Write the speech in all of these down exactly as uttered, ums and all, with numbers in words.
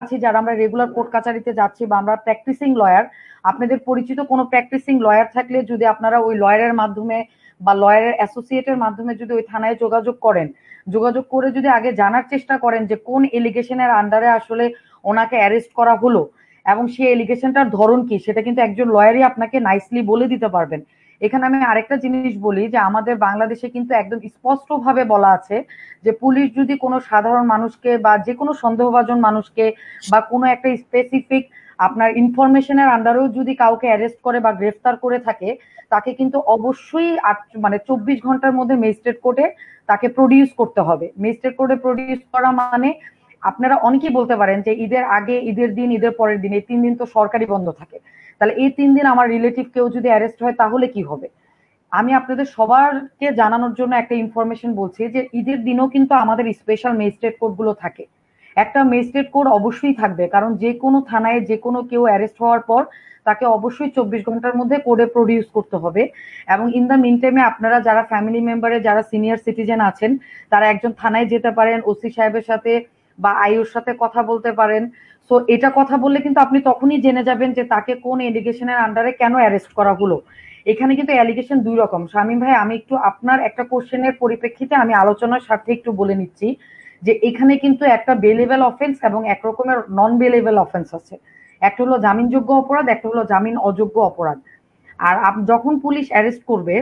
আছি যারা আমরা রেগুলার কোর্ট কাচারিতে যাচ্ছি বা আমরা প্র্যাকটিসিং লয়ার, আপনাদের পরিচিত কোনো প্র্যাকটিসিং লয়ার থাকলে যদি আপনারা ওই লয়ারের মাধ্যমে বা লয়ারের অ্যাসোসিয়েটের মাধ্যমে যদি ওই থানায় যোগাযোগ করেন, যোগাযোগ করে যদি আগে জানার চেষ্টা করেন যে কোন এলিগেশনের আন্ডারে আসলে ওনাকে অ্যারেস্ট করা হলো এবং সেই এলিগেশনটার ধরন কি, সেটা কিন্তু একজন লয়ারই আপনাকে নাইসলি বলে দিতে পারবেন। এখানে আমি আরেকটা জিনিস বলি যে আমাদের বাংলাদেশে কিন্তু একদম স্পষ্টভাবে বলা আছে যে পুলিশ যদি কোনো সাধারণ মানুষকে বা যে কোনো সন্দেহভাজন মানুষকে বা কোনো একটা স্পেসিফিক আপনার ইনফরমেশনের আন্ডারেও যদি কাউকে অ্যারেস্ট করে বা গ্রেফতার করে থাকে, তাকে কিন্তু অবশ্যই মানে চব্বিশ ঘন্টার মধ্যে ম্যাজিস্ট্রেট কোর্টে তাকে প্রডিউস করতে হবে। ম্যাজিস্ট্রেট কোর্টে প্রডিউস করা মানে আপনারা অনেকেই বলতে পারেন যে ঈদের আগে, ঈদের দিন, ঈদের পরের দিন, এই তিন দিন তো সরকারি বন্ধ থাকে, তাহলে এই তিন দিন আমার রিলেটিভ কেউ যদি অ্যারেস্ট হয় তাহলে কি হবে? আমি আপনাদের সবারকে জানানোর জন্য একটা ইনফরমেশন বলছি যে ঈদের দিনও কিন্তু আমাদের স্পেশাল ম্যাজিস্ট্রেট কোর্ট গুলো থাকে। একটা ম্যাজিস্ট্রেট কোর্ট অবশ্যই থাকবে, কারণ যে কোনো থানায় যে কোনো কেউ অ্যারেস্ট হওয়ার পর তাকে অবশ্যই চব্বিশ ঘন্টার মধ্যে কোর্টে প্রডিউস করতে হবে। এবং ইন দ্য মিন টাইমে আপনারা যারা ফ্যামিলি মেম্বারে যারা সিনিয়র সিটিজেন আছেন তারা একজন থানায় যেতে পারেন, ওসি সাহেবের সাথে বা আইওর সাথে কথা বলতে পারেন। সো এটা কথা বললে কিন্তু আপনি তখনই জেনে যাবেন যে তাকে কোন এলিগেশনের আন্ডারে কেন অ্যারেস্ট করা হলো। এখানে কিন্তু অ্যালিগেশন দুই রকম। শামীম ভাই, আমি একটু আপনার একটা কোশ্চেনের পরিপ্রেক্ষিতে আমি আলোচনার স্বার্থে একটু বলে নিচ্ছি যে এখানে কিন্তু একটা বেলেবল অফেন্স এবং এক রকমের নন বেলেবল অফেন্স আছে। একটা হলো জামিনযোগ্য অপরাধ, একটা হলো জামিন অযোগ্য অপরাধ। আর যখন পুলিশ অ্যারেস্ট করবে,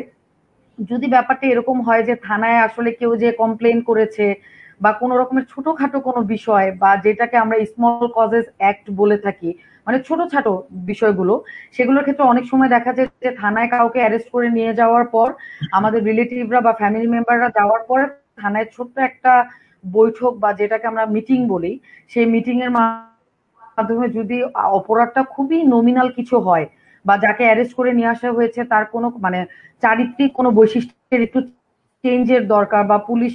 যদি ব্যাপারটা এরকম হয় যে থানায় আসলে কেউ যে কমপ্লেন করেছে বা কোনো রকমের ছোটখাটো কোনো বিষয় বা যেটাকে আমরা স্মল কজেস অ্যাক্ট বলে থাকি, মানে ছোট ছোট বিষয়গুলো, সেগুলোর ক্ষেত্রে অনেক সময় দেখা যায় যে থানায় কাউকে অ্যারেস্ট করে নিয়ে যাওয়ার পর আমাদের রিলেটিভরা বা ফ্যামিলি মেম্বাররা যাওয়ার পর থানায় ছোট্ট একটা বৈঠক বা যেটাকে আমরা মিটিং বলি, সেই মিটিং এর মাধ্যমে যদি অপরাধটা খুবই নমিনাল কিছু হয় বা যাকে অ্যারেস্ট করে নিয়ে আসা হয়েছে তার কোনো মানে চারিত্রিক কোনো বৈশিষ্ট্যের একটু চেঞ্জের দরকার বা পুলিশ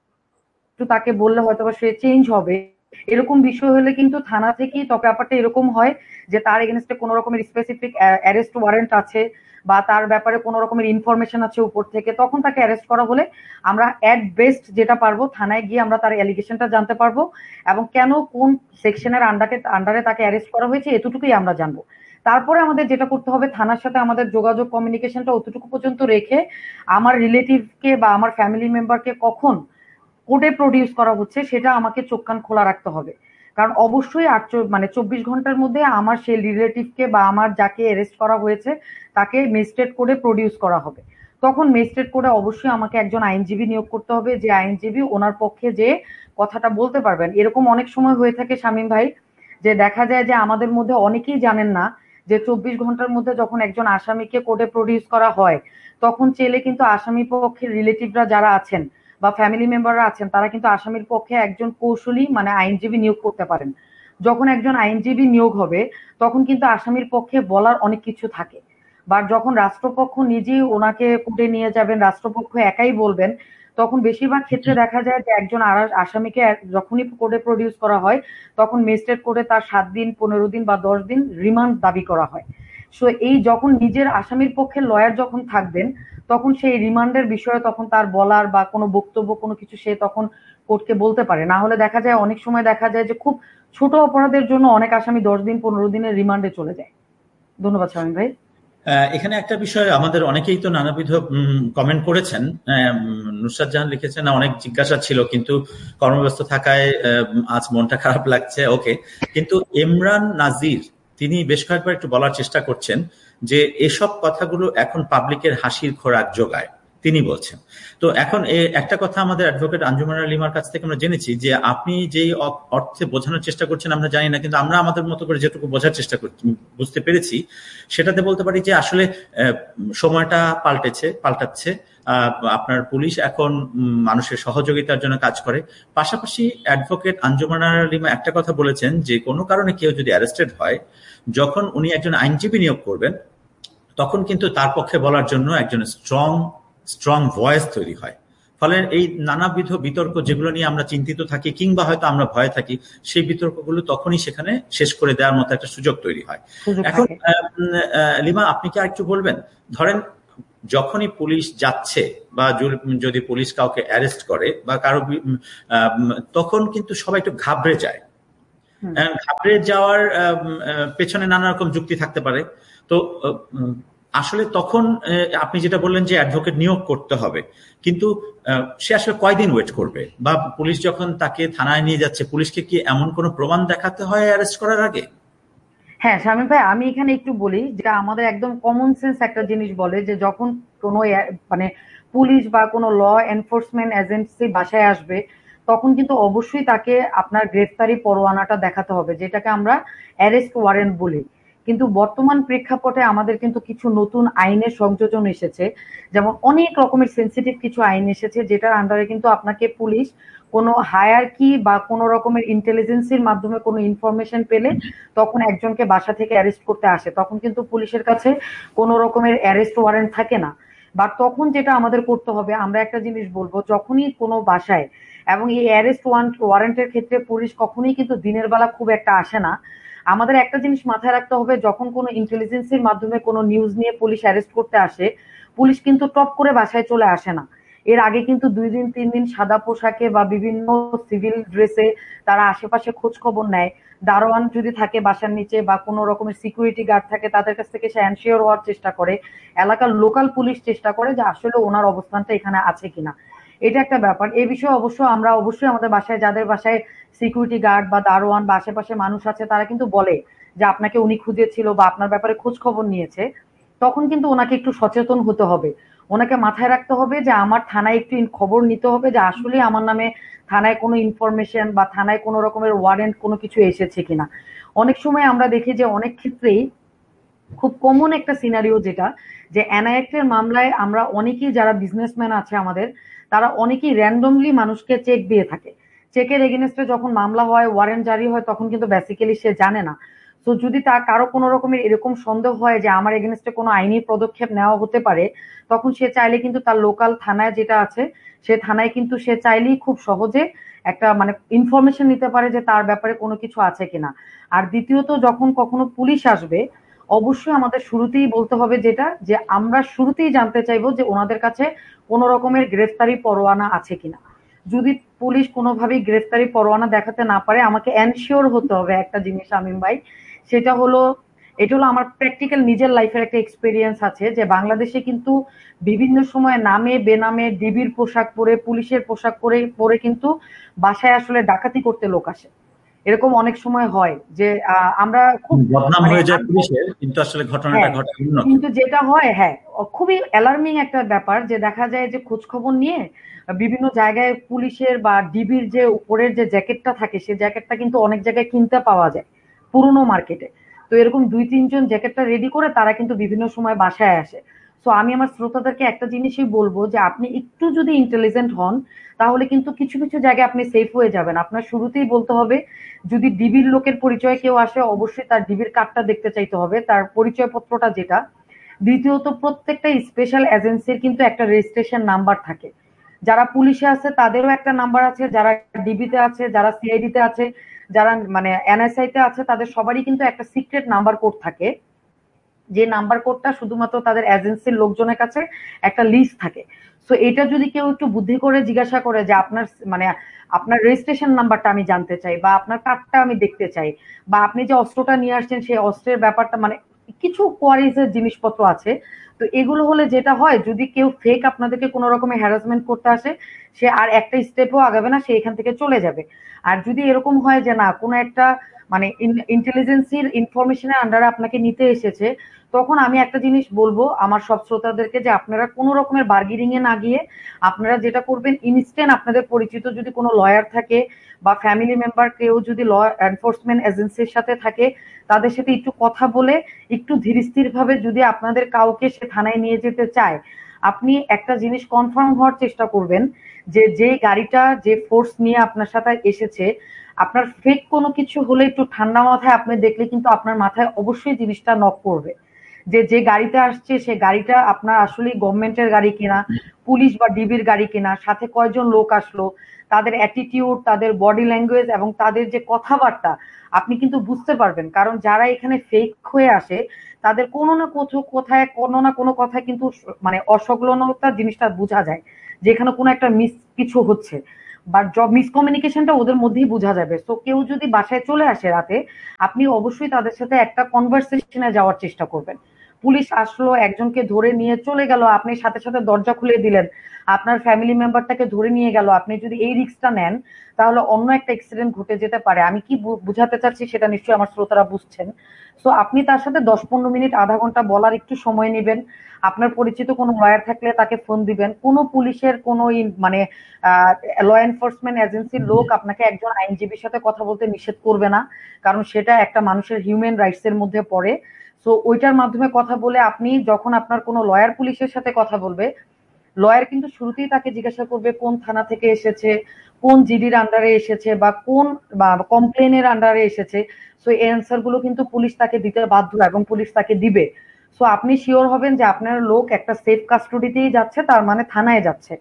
একটু তাকে বললে হয়তো বা সে চেঞ্জ হবে, এরকম বিষয় হলে কিন্তু থানা থেকেই তবে ব্যাপারটা এরকম হয় যে তার এগেনস্টে কোনো রকমের স্পেসিফিক অ্যারেস্ট ওয়ারেন্ট আছে বা তার ব্যাপারে কোনো রকমের ইনফরমেশন আছে উপর থেকে, তখন তাকে অ্যারেস্ট করা হলে আমরা অ্যাট বেস্ট যেটা পারবো থানায় গিয়ে আমরা তার অ্যালিগেশনটা জানতে পারবো এবং কেন কোন সেকশনের আন্ডারে আন্ডারে তাকে অ্যারেস্ট করা হয়েছে এতটুকুই আমরা জানবো। তারপরে আমাদের যেটা করতে হবে, থানার সাথে আমাদের যোগাযোগ কমিউনিকেশনটা অতটুকু পর্যন্ত রেখে আমার রিলেটিভকে বা আমার ফ্যামিলি মেম্বারকে কখন কোর্টে প্রডিউস করা হচ্ছে সেটা আমাকে চোখ কান খোলা রাখতে হবে। কারণ অবশ্যই আট মানে চব্বিশ ঘন্টার মধ্যে আমার সেই রিলেটিভকে বা আমার যাকে অ্যারেস্ট করা হয়েছে তাকে ম্যাজিস্ট্রেট কোর্টে প্রডিউস করা হবে। তখন ম্যাজিস্ট্রেট কোর্টে অবশ্যই আমাকে একজন আইনজীবী নিয়োগ করতে হবে, যে আইনজীবী ওনার পক্ষে যে কথাটা বলতে পারবেন। এরকম অনেক সময় হয়ে থাকে শামীম ভাই, যে দেখা যায় যে আমাদের মধ্যে অনেকেই জানেন না যে চব্বিশ ঘন্টার মধ্যে যখন একজন আসামিকে কোর্টে প্রডিউস করা হয় তখন চেলে কিন্তু আসামি পক্ষের রিলেটিভরা যারা আছেন বা ফ্যামিলি মেম্বাররা আছেন তারা কিন্তু আসামির পক্ষে একজন কৌশলী মানে আইনজীবী নিয়োগ করতে পারেন। যখন একজন আইনজীবী নিয়োগ হবে তখন কিন্তু আসামির পক্ষে বলার অনেক কিছু থাকে, বা যখন রাষ্ট্রপক্ষ নিজেই ওনাকে কোর্টে নিয়ে যাবেন, রাষ্ট্রপক্ষ একাই বলবেন, তখন বেশিরভাগ ক্ষেত্রে দেখা যায় যে একজন আসামিকে যখনই কোর্টে প্রডিউস করা হয় তখন ম্যাজিস্ট্রেট কোর্টে তার সাত দিন, পনেরো দিন বা দশ দিন রিমান্ড দাবি করা হয়। সো এই যখন নিজের আসামির পক্ষে লয়ার যখন থাকবেন তখন সেই রিমান্ডের বিষয়ে তখন তার বলার বা কোনো বক্তব্য কোনো কিছু সে তখন কোর্টকে বলতে পারে। না হলে দেখা যায় অনেক সময় দেখা যায় যে খুব ছোট অপরাধের জন্য অনেক আসামি দশ দিন পনেরো দিনের রিমান্ডে চলে যায়। ধন্যবাদ শামীম ভাই। এখানে একটা বিষয় আমাদের অনেকেই তো নানাবিধ কমেন্ট করেছেন। নুসরাত জাহান লিখেছেন অনেক জিজ্ঞাসা ছিল কিন্তু কর্মব্যস্ত থাকায় আজ মনটা খারাপ লাগছে। ওকে, কিন্তু ইমরান নাজির তিনি বেশ কয়েকবার একটু বলার চেষ্টা করছেন যে এসব কথাগুলো এখন পাবলিকের হাসির খোরাক যোগায়, তিনি বলছেন। তো এখন একটা কথা আমাদের অ্যাডভোকেট আঞ্জুমানা লিমার কাছ থেকে আমরা জেনেছি যে আপনি যেই অর্থে বোঝানোর চেষ্টা করছেন আমরা জানি না, কিন্তু আমরা আমাদের মতো করে যেটুকু বোঝার চেষ্টা করছি বুঝতে পেরেছি সেটাতে বলতে পারি যে আসলে সময়টা পাল্টেছে পাল্টাচ্ছে আপনার পুলিশ এখন মানুষের সহযোগিতার জন্য কাজ করে। পাশাপাশি অ্যাডভোকেট আঞ্জুমানা লিমা একটা কথা বলেছেন যে কোনো কারণে কেউ যদি অ্যারেস্টেড হয়, যখন উনি একজন আইনজীবী নিয়োগ করবেন তখন কিন্তু তার পক্ষে বলার জন্য একজন স্ট্রং স্ট্রং ভয়েস তৈরি হয়। ফলে এই নানাবিধ বিতর্ক যেগুলো নিয়ে আমরা চিন্তিত থাকি কিংবা হয়তো আমরা ভয়ে থাকি, সেই বিতর্কগুলো তখনই সেখানে শেষ করে দেওয়ার মতো একটা সুযোগ তৈরি হয়। এখন লিমা আপনি কি আরেকটু বলবেন, ধরেন যখনই পুলিশ যাচ্ছে বা যদি পুলিশ কাউকে অ্যারেস্ট করে বা কারো, তখন কিন্তু সবাই একটু ঘাবড়ে যায়। হুম। ঘাবড়ে যাওয়ার পেছনে নানা রকম যুক্তি থাকতে পারে। তো আসলে তখন আপনি যেটা বললেন যে অ্যাডভোকেট নিয়োগ করতে হবে, কিন্তু সে আসলে কয়দিন ওয়েট করবে? বা পুলিশ যখন তাকে থানায় নিয়ে যাচ্ছে, পুলিশকে কি এমন কোনো প্রমাণ দেখাতে হয় অ্যারেস্ট করার আগে? হ্যাঁ শামীম ভাই, আমি এখানে একটু বলি, যেটা আমাদের একদম কমন সেন্স একটা জিনিস বলে যে যখন কোনো মানে পুলিশ বা কোনো ল এনফোর্সমেন্ট এজেন্সি বাসায় আসবে, তখন কিন্তু অবশ্যই তাকে আপনার গ্রেফতারি পরোয়ানাটা দেখাতে হবে, যেটাকে আমরা অ্যারেস্ট ওয়ারেন্ট বলি। কিন্তু বর্তমান প্রেক্ষাপটে আমাদের কিন্তু কিছু নতুন আইনের সংযোজন এসেছে, যেমন অনেক রকমের সেন্সিটিভ কিছু আইন এসেছে, যেটার আন্ডারে কিন্তু আপনাকে পুলিশ কোনো হায়ার কি বা কোনো রকমের ইন্টেলিজেন্সির মাধ্যমে কোনো ইনফরমেশন পেলে তখন একজনকে বাসা থেকে অ্যারেস্ট করতে আসে, তখন কিন্তু পুলিশের কাছে কোনো রকমের অ্যারেস্ট ওয়ারেন্ট থাকে না। বা তখন যেটা আমাদের করতে হবে, আমরা একটা জিনিস বলবো, যখনই কোনো বাসায়, এবং এই অ্যারেস্ট ওয়ারেন্ট ওয়ারেন্টের ক্ষেত্রে পুলিশ কখনোই কিন্তু দিনের বেলা খুব একটা আসে না। আমাদের একটা জিনিস মাথায় রাখতে হবে, যখন কোনো ইন্টেলিজেন্সির মাধ্যমে কোনো নিউজ নিয়ে পুলিশ অ্যারেস্ট করতে আসে, পুলিশ কিন্তু টপ করে বাসায় চলে আসে না। এর আগে কিন্তু দুই দিন তিন দিন সাদা পোশাকে বা বিভিন্ন সিভিল ড্রেসে তারা আশেপাশে খোঁজ খবর নেয়। দারোয়ান যদি থাকে বাসার নিচে বা কোনো রকমের সিকিউরিটি গার্ড থাকে, তাদের কাছ থেকে সে এনশিওর হওয়ার চেষ্টা করে। এলাকার লোকাল পুলিশ চেষ্টা করে যে আসলে ওনার অবস্থানটা এখানে আছে কিনা। এটা একটা ব্যাপার। এই বিষয়ে অবশ্য আমরা অবশ্যই আমাদের বাসায়, যাদের বাসায় সিকিউরিটি গার্ড বা দারোয়ান বা আশেপাশে মানুষ আছে, তারা কিন্তু বলে যে আপনাকে উনি খুঁজেছিল বা আপনার ব্যাপারে খোঁজ খবর নিয়েছে। তখন কিন্তু ওনাকে একটু সচেতন হতে হবে, ওনাকে মাথায় রাখতে হবে যে আমার থানায় একটু খবর নিতে হবে যে আসলে আমার নামে থানায় কোনো ইনফরমেশন বা থানায় কোনো রকমের ওয়ারেন্ট কোনো কিছু এসেছে কিনা। অনেক সময় আমরা দেখি যে অনেক ক্ষেত্রেই খুব কমন একটা সিনারিও যেটা, যে এনআইএক্টের মামলায় আমরা অনেকেই যারা বিজনেসম্যান আছে আমাদের, তারা অনেকেই র্যান্ডমলি মানুষকে চেক দিয়ে থাকে। চেকের এগেনস্টে যখন মামলা হয়, ওয়ারেন্ট জারি হয়, তখন কিন্তু বেসিক্যালি সে জানে না। তো যদি তার কারো কোনো রকমের এরকম সন্দেহ হয় যে আমার এগেনস্টে কোনো আইনি পদক্ষেপ নেওয়া হতে পারে, তখন সে চাইলে কিন্তু তার লোকাল থানায় যেটা আছে, সে থানায় কিন্তু সে চাইলেই খুব সহজে একটা মানে ইনফরমেশন নিতে পারে যে তার ব্যাপারে কোনো কিছু আছে কিনা। আর দ্বিতীয়ত, যখন কখনো পুলিশ আসবে, অবশ্যই আমাদের শুরুতেই বলতে হবে যেটা, যে আমরা শুরুতেই জানতে চাইবো যে ওনাদের কাছে কোনো রকমের গ্রেফতারি পরোয়ানা আছে কিনা। যদি পুলিশ কোনোভাবেই গ্রেফতারি পরোয়ানা দেখাতে না পারে, আমাকে এনশিওর হতে হবে একটা জিনিস শামীম ভাই, সেটা হলো, এটা হলো আমার প্র্যাকটিক্যাল নিজের লাইফের একটা এক্সপিরিয়েন্স আছে, যে বাংলাদেশে কিন্তু বিভিন্ন সময় নামে বেনামে ডিবির পোশাক পরে, পুলিশের পোশাক পরে পরে কিন্তু বাসায় আসলে ডাকাতি করতে লোক আসে। এরকম অনেক সময় হয় যে আহ, আমরা খুব বদনাম মানে হয়ে যায় পুলিশের, কিন্তু আসলে ঘটনাটা হ্যাঁ, ঘটে অন্য কেউ। কিন্তু যেটা হয়, হ্যাঁ, খুবই অ্যালার্মিং একটা ব্যাপার, যে দেখা যায় যে খোঁজ খবর নিয়ে বিভিন্ন জায়গায় পুলিশের বা ডিবির যে উপরের যে জ্যাকেটটা থাকে, সেই জ্যাকেটটা কিন্তু অনেক জায়গায় কিনতে পাওয়া যায় পুরনো মার্কেটে। তো এরকম দুই তিনজন জ্যাকেটটা রেডি করে তারা কিন্তু বিভিন্ন সময় বাসায় আসে। তো আমি আমার শ্রোতাদেরকে একটা জিনিসই বলবো, যে আপনি একটু যদি ইন্টেলিজেন্ট হন, তাহলে কিন্তু কিছু কিছু জায়গায় আপনি সেফ হয়ে যাবেন। আপনার শুরুতেই বলতে হবে, যদি ডিবির লোকের পরিচয় কেউ আসে, অবশ্যই তার ডিবির কার্ডটা দেখতে চাইতে হবে, তার পরিচয়পত্রটা যেটা। দ্বিতীয়ত, প্রত্যেকটা স্পেশাল এজেন্সির কিন্তু একটা রেজিস্ট্রেশন নাম্বার থাকে। যারা পুলিশে আছে তাদেরও একটা নাম্বার আছে, যারা ডিবিতে আছে, যারা সিআইডিতে আছে, যারা মানে এনএসআই তে আছে, তাদের সবারই কিন্তু একটা সিক্রেট নাম্বার কোড থাকে, যে নাম্বার কোডটা শুধুমাত্র তাদের এজেন্সির লোকজনের কাছে একটা লিস্ট থাকে। সো এটা যদি কেউ একটু বুদ্ধি করে জিজ্ঞাসা করে যে আপনার মানে আপনার রেজিস্ট্রেশন নাম্বারটা আমি জানতে চাই, বা আপনার কার্ডটা আমি দেখতে চাই, বা আপনি যে অস্ত্রটা নিয়ে আসছেন সেই অস্ত্রের ব্যাপারটা, মানে কিছু কোয়ারিজ এর জিনিসপত্র আছে। তো এগুলো হলে যেটা হয়, যদি কেউ ফেক আপনাদেরকে কোনো রকমের হ্যারাসমেন্ট করতে আসে, সে আর একটা স্টেপও আগাবে না, সে এখান থেকে চলে যাবে। আর যদি এরকম হয় যে না, কোনো একটা মানে ইন্টেলিজেন্সির ইনফরমেশনের আন্ডারে আপনাকে নিতে এসেছে, তখন আমি একটা জিনিস বলবো আমার সব শ্রোতাদেরকে, যে আপনারা কোনো রকমের বার্গেনিং এ না গিয়ে আপনারা যেটা করবেন, ইনস্ট্যান্ট আপনাদের পরিচিত যদি কোনো লয়ার থাকে বা ফ্যামিলি মেম্বার কেউ যদি ল এনফোর্সমেন্ট এজেন্সির সাথে থাকে, তাদের সাথে একটু কথা বলে, একটু ধীরস্থির ভাবে যদি আপনাদের কাউকে সে থানায় নিয়ে যেতে চায়, আপনি একটা জিনিস কনফার্ম হওয়ার চেষ্টা করবেন, যে যে গাড়িটা যে ফোর্স নিয়ে আপনার সাথে এসেছে, আপনার ফেক কোনো কিছু হলে একটু ঠান্ডা মাথায় আপনি দেখলে কিন্তু আপনার মাথায় অবশ্যই জিনিসটা নক করবে, যে যে গাড়িতে আসছে সে গাড়িটা আপনার আসলে গভর্নমেন্টের গাড়ি কিনা, পুলিশ বা ডিবির গাড়ি কিনা, সাথে কয়জন লোক আসলো, তাদের অ্যাটিটিউড, তাদের বডি ল্যাঙ্গুয়েজ এবং তাদের যে কথাবার্তা, আপনি কিন্তু বুঝতে পারবেন। কারণ যারা এখানে ফেক হয়ে আসে, তাদের কোনো না কোথাও কোথায় কোনো না কোনো কথায় কিন্তু মানে অসংলগ্নতা জিনিসটা বোঝা যায়, যেখানে কোনো একটা মিস কিছু হচ্ছে। বা জব মিসকমিউনিকেশনটা ওদের মধ্যেই বোঝা যাবে। সো কেউ যদি বাসায় চলে আসে রাতে, আপনি অবশ্যই তাদের সাথে একটা কনভারসেশনে যাওয়ার চেষ্টা করবেন। পুলিশ আসলো, একজনকে ধরে নিয়ে চলে গেল, আপনি সাথে সাথে দরজা খুলে দিলেন, আপনার ফ্যামিলি মেম্বারটাকে ধরে নিয়ে গেল, আপনি যদি এই রিস্কটা নেন তাহলে অন্য একটা অ্যাক্সিডেন্ট ঘটে যেতে পারে। আমি কি বু- বুঝাতে চাচ্ছি সেটা নিশ্চয়ই আমার শ্রোতারা বুঝছেন। সো আপনি তার সাথে দশ পনেরো মিনিট আধা ঘন্টা বলার একটু সময় নেবেন। আপনার পরিচিত কোনো লয়ার থাকলে তাকে ফোন দিবেন। কোনো পুলিশের কোনো ই- মানে ল এনফোর্সমেন্ট এজেন্সির লোক আপনাকে একজন আইনজীবীর সাথে কথা বলতে নিষেধ করবে না, কারণ সেটা একটা মানুষের হিউম্যান রাইটস এর মধ্যে পড়ে। সো ওইটার মাধ্যমে কথা বলে আপনি যখন আপনার কোনো লয়ার পুলিশের সাথে কথা বলবে, লয়ার কিন্তু শুরুতেই তাকে জিজ্ঞাসা করবে কোন থানা থেকে এসেছে, কোন জিডির আন্ডারে এসেছে, বা কোন বা কমপ্লেনের আন্ডারে এসেছে। সো এই অ্যান্সার গুলো কিন্তু পুলিশ তাকে দিতে বাধ্য এবং পুলিশ তাকে দিবে। সো আপনি শিওর হবেন যে আপনার লোক একটা সেফ কাস্টডিতেই যাচ্ছে, তার মানে থানায় যাচ্ছে।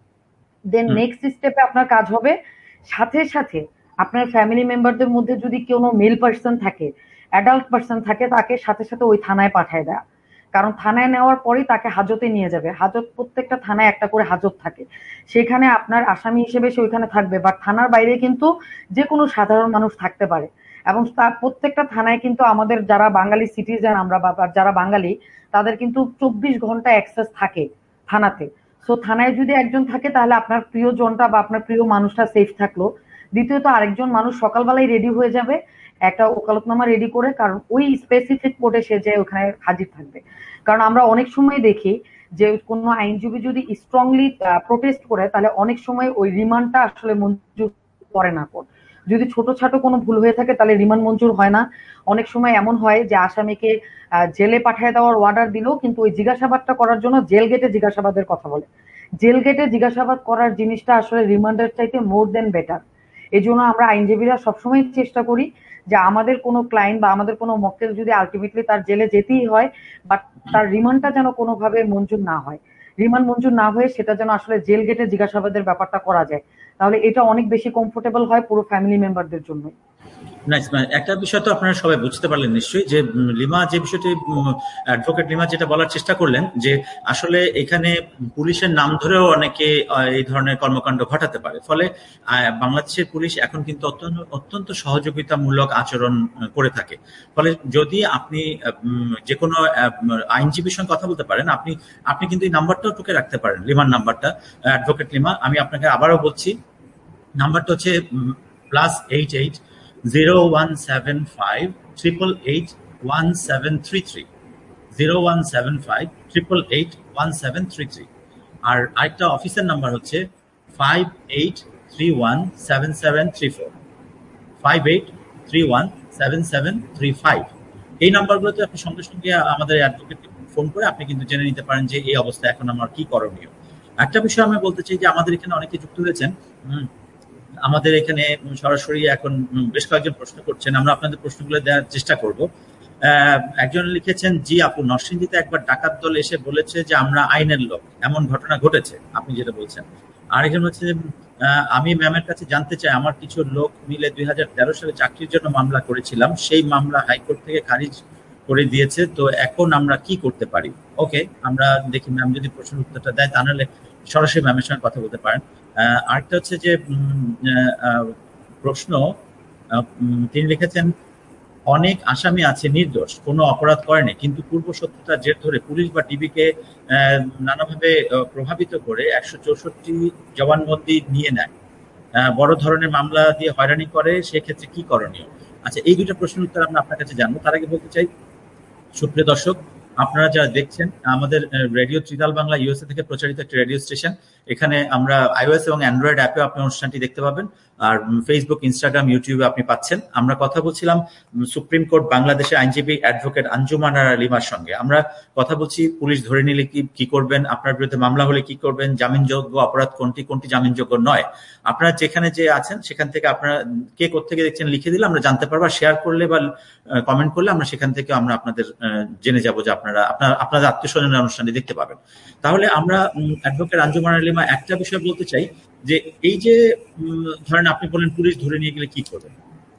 দেন হুম। নেক্সট স্টেপে আপনার কাজ হবে সাথে সাথে আপনার ফ্যামিলি মেম্বারদের মধ্যে যদি কোনো মেল পার্সন থাকে, অ্যাডাল্ট পার্সন থাকে, তাকে সাথে সাথে ওই থানায় পাঠায় দেয়া। কারণ থানায় নেওয়ার পরেই তাকে হাজতে নিয়ে যাবে। হাজত, প্রত্যেকটা থানায় একটা করে হাজত থাকে, সেখানে আপনার আসামি হিসেবে সে ওইখানে থাকবে, বাট থানার বাইরে কিন্তু যে কোনো সাধারণ মানুষ থাকতে পারে। এবং তার প্রত্যেকটা থানায় কিন্তু আমাদের যারা বাঙালি সিটিজেন আমরা বা বা যারা বাঙালি, তাদের কিন্তু চব্বিশ ঘন্টা অ্যাক্সেস থাকে থানাতে। সো থানায় যদি একজন থাকে তাহলে আপনার প্রিয়জনটা বা আপনার প্রিয় মানুষটা সেফ থাকলো। দ্বিতীয়ত আরেকজন মানুষ সকালবেলায় রেডি হয়ে যাবে একটা ওকালতনামা রেডি করে, কারণ ওই স্পেসিফিক কোর্টে সে যে ওখানে হাজির থাকবে। কারণ আমরা অনেক সময় দেখি যে কোনো আইনজীবী যদি স্ট্রংলি প্রোটেস্ট করে তাহলে অনেক সময় ওই রিমান্ডটা আসলে মঞ্জুর করে না কোর্ট। যদি ছোট ছাটো কোনো ভুল হয়ে থাকে তাহলে রিমান্ড মঞ্জুর হয় না। অনেক সময় এমন হয় যে আসামিকে আহ, জেলে পাঠিয়ে দেওয়ার অর্ডার দিলেও কিন্তু ওই জিজ্ঞাসাবাদটা করার জন্য জেল গেটে জিজ্ঞাসাবাদের কথা বলে। জেল গেটে জিজ্ঞাসাবাদ করার জিনিসটা আসলে রিমান্ডের চাইতে মোর দেন বেটার। এই জন্য আমরা আইনজীবীরা সবসময় চেষ্টা করি যে আমাদের কোনো ক্লায়েন্ট বা আমাদের কোনো মক্কেল যদি আলটিমেটলি তার জেলে যেতেই হয়, বাট তার রিমান্ডটা যেন কোনোভাবে মঞ্জুর না হয়। রিমান্ড মঞ্জুর না হয়ে সেটা যেন আসলে জেল গেটে জিজ্ঞাসাবাদের ব্যাপারটা করা যায়, তাহলে এটা অনেক বেশি কমফোর্টেবল হয় পুরো ফ্যামিলি মেম্বারদের জন্য। নাইস। একটা বিষয় তো আপনারা সবাই বুঝতে পারলেন নিশ্চয়ই, যে উম, লিমা যে বিষয়টি, অ্যাডভোকেট লিমা যেটা বলার চেষ্টা করলেন, যে আসলে এখানে পুলিশের নাম ধরেও অনেকে আহ, এই ধরনের কর্মকাণ্ড ঘটাতে পারে। ফলে আহ, বাংলাদেশের পুলিশ এখন কিন্তু অত্যন্ত অত্যন্ত সহযোগিতামূলক আচরণ আহ, করে থাকে। ফলে যদি আপনি আহ, উম, যে কোনো আহ, আইনজীবীর সঙ্গে কথা বলতে পারেন, আপনি আপনি কিন্তু এই নাম্বারটাও টুকে রাখতে পারেন, লিমার নাম্বারটা, অ্যাডভোকেট লিমা। আমি আপনাকে আবারও বলছি, নাম্বারটা হচ্ছে plus eight eight zero one seven five triple eight one seven three three, zero one seven five triple eight one seven three three. আর আরেকটা অফিসের নাম্বার হচ্ছে five eight three one seven seven three four, five eight three one seven seven three five. এই নাম্বারগুলোতে আপনি সঙ্গে সঙ্গে আমাদের অ্যাডভোকেটকে phone করে আপনি কিন্তু জেনে নিতে পারেন যে এই অবস্থায় এখন আমার কি করণীয়। একটা বিষয় আমি বলতে চাই, যে আমাদের এখানে অনেকে যুক্ত হয়েছেন, উম, আমাদের এখানে সরাসরি এখন বেশ কয়েকজন প্রশ্ন করছেন, আমরা আপনাদের প্রশ্নগুলো দেওয়ার চেষ্টা করব। আহ, একজন লিখেছেন, জি আপু, নরসিংদীতে একবার ডাকাত দল এসে বলেছে যে আমরা আইনের লোক, এমন ঘটনা ঘটেছে আপনি যেটা বলছেন। আরেকজন হচ্ছে যে, আহ, আমি ম্যামের কাছে জানতে চাই, আমার কিছু লোক মিলে দুই হাজার তেরো সালে চাকরির জন্য মামলা করেছিলাম, সেই মামলা হাইকোর্ট থেকে খারিজ করে দিয়েছে, তো এখন আমরা কি করতে পারি? ওকে, আমরা দেখি ম্যাম যদি প্রশ্নের উত্তরটা দেয়, তা নাহলে সরাসরি ম্যামের সঙ্গে কথা বলতে পারেন। আহ, আরেকটা হচ্ছে যে উম, আহ, আহ, প্রশ্ন, আহ, উম, তিনি লিখেছেন, অনেক আসামি আছে নির্দোষ, কোনো অপরাধ করেনি, কিন্তু পূর্ব শত্রুতার জের ধরে পুলিশ বা ডিবিকে নানাভাবে আহ, প্রভাবিত করে একশো চৌষট্টি জবানবন্দি নিয়ে নেয়, আহ, বড় ধরনের মামলা দিয়ে হয়রানি করে, সেক্ষেত্রে কি করণীয়? আচ্ছা, এই দুটো প্রশ্নের উত্তর আমরা আপনার কাছে জানবো। তার আগে বলতে চাই, সুপ্রিয় দর্শক, আপনারা যারা দেখছেন, আমাদের রেডিও ত্রিতাল বাংলা ইউএসএ থেকে প্রচারিত একটি রেডিও স্টেশন। এখানে আমরা আইওএস এবং অ্যান্ড্রয়েড অ্যাপে আপনি অনুষ্ঠানটি দেখতে পাবেন, আর ফেসবুক, ইনস্টাগ্রাম, ইউটিউবে আপনি পাচ্ছেন। আমরা কথা বলছিলাম সুপ্রিম কোর্ট বাংলাদেশের আইনজীবী অ্যাডভোকেট আঞ্জুমান আরা লিমার সঙ্গে। আমরা কথা বলছি পুলিশ ধরে নিলে কি কি করবেন, আপনার বিরুদ্ধে মামলা হলে কি করবেন, জামিনযোগ্য অপরাধ কোনটি, কোনটি জামিনযোগ্য নয়। আপনারা যেখানে যে আছেন সেখান থেকে আপনারা কে কোত্থেকে দেখছেন লিখে দিলে আমরা জানতে পারবো, শেয়ার করলে বা কমেন্ট করলে আমরা সেখান থেকে আমরা আপনাদের জেনে যাব যে আপনারা আপনার আপনাদের আত্মীয় স্বজনের অনুষ্ঠানটি দেখতে পাবেন। তাহলে আমরা অ্যাডভোকেট আঞ্জুমান আরা লিমা একটা বিষয় বলতে চাই, যে এই যে ধরেন আপনি বলেন পুলিশ ধরে নিয়ে গেলে কি করবেন,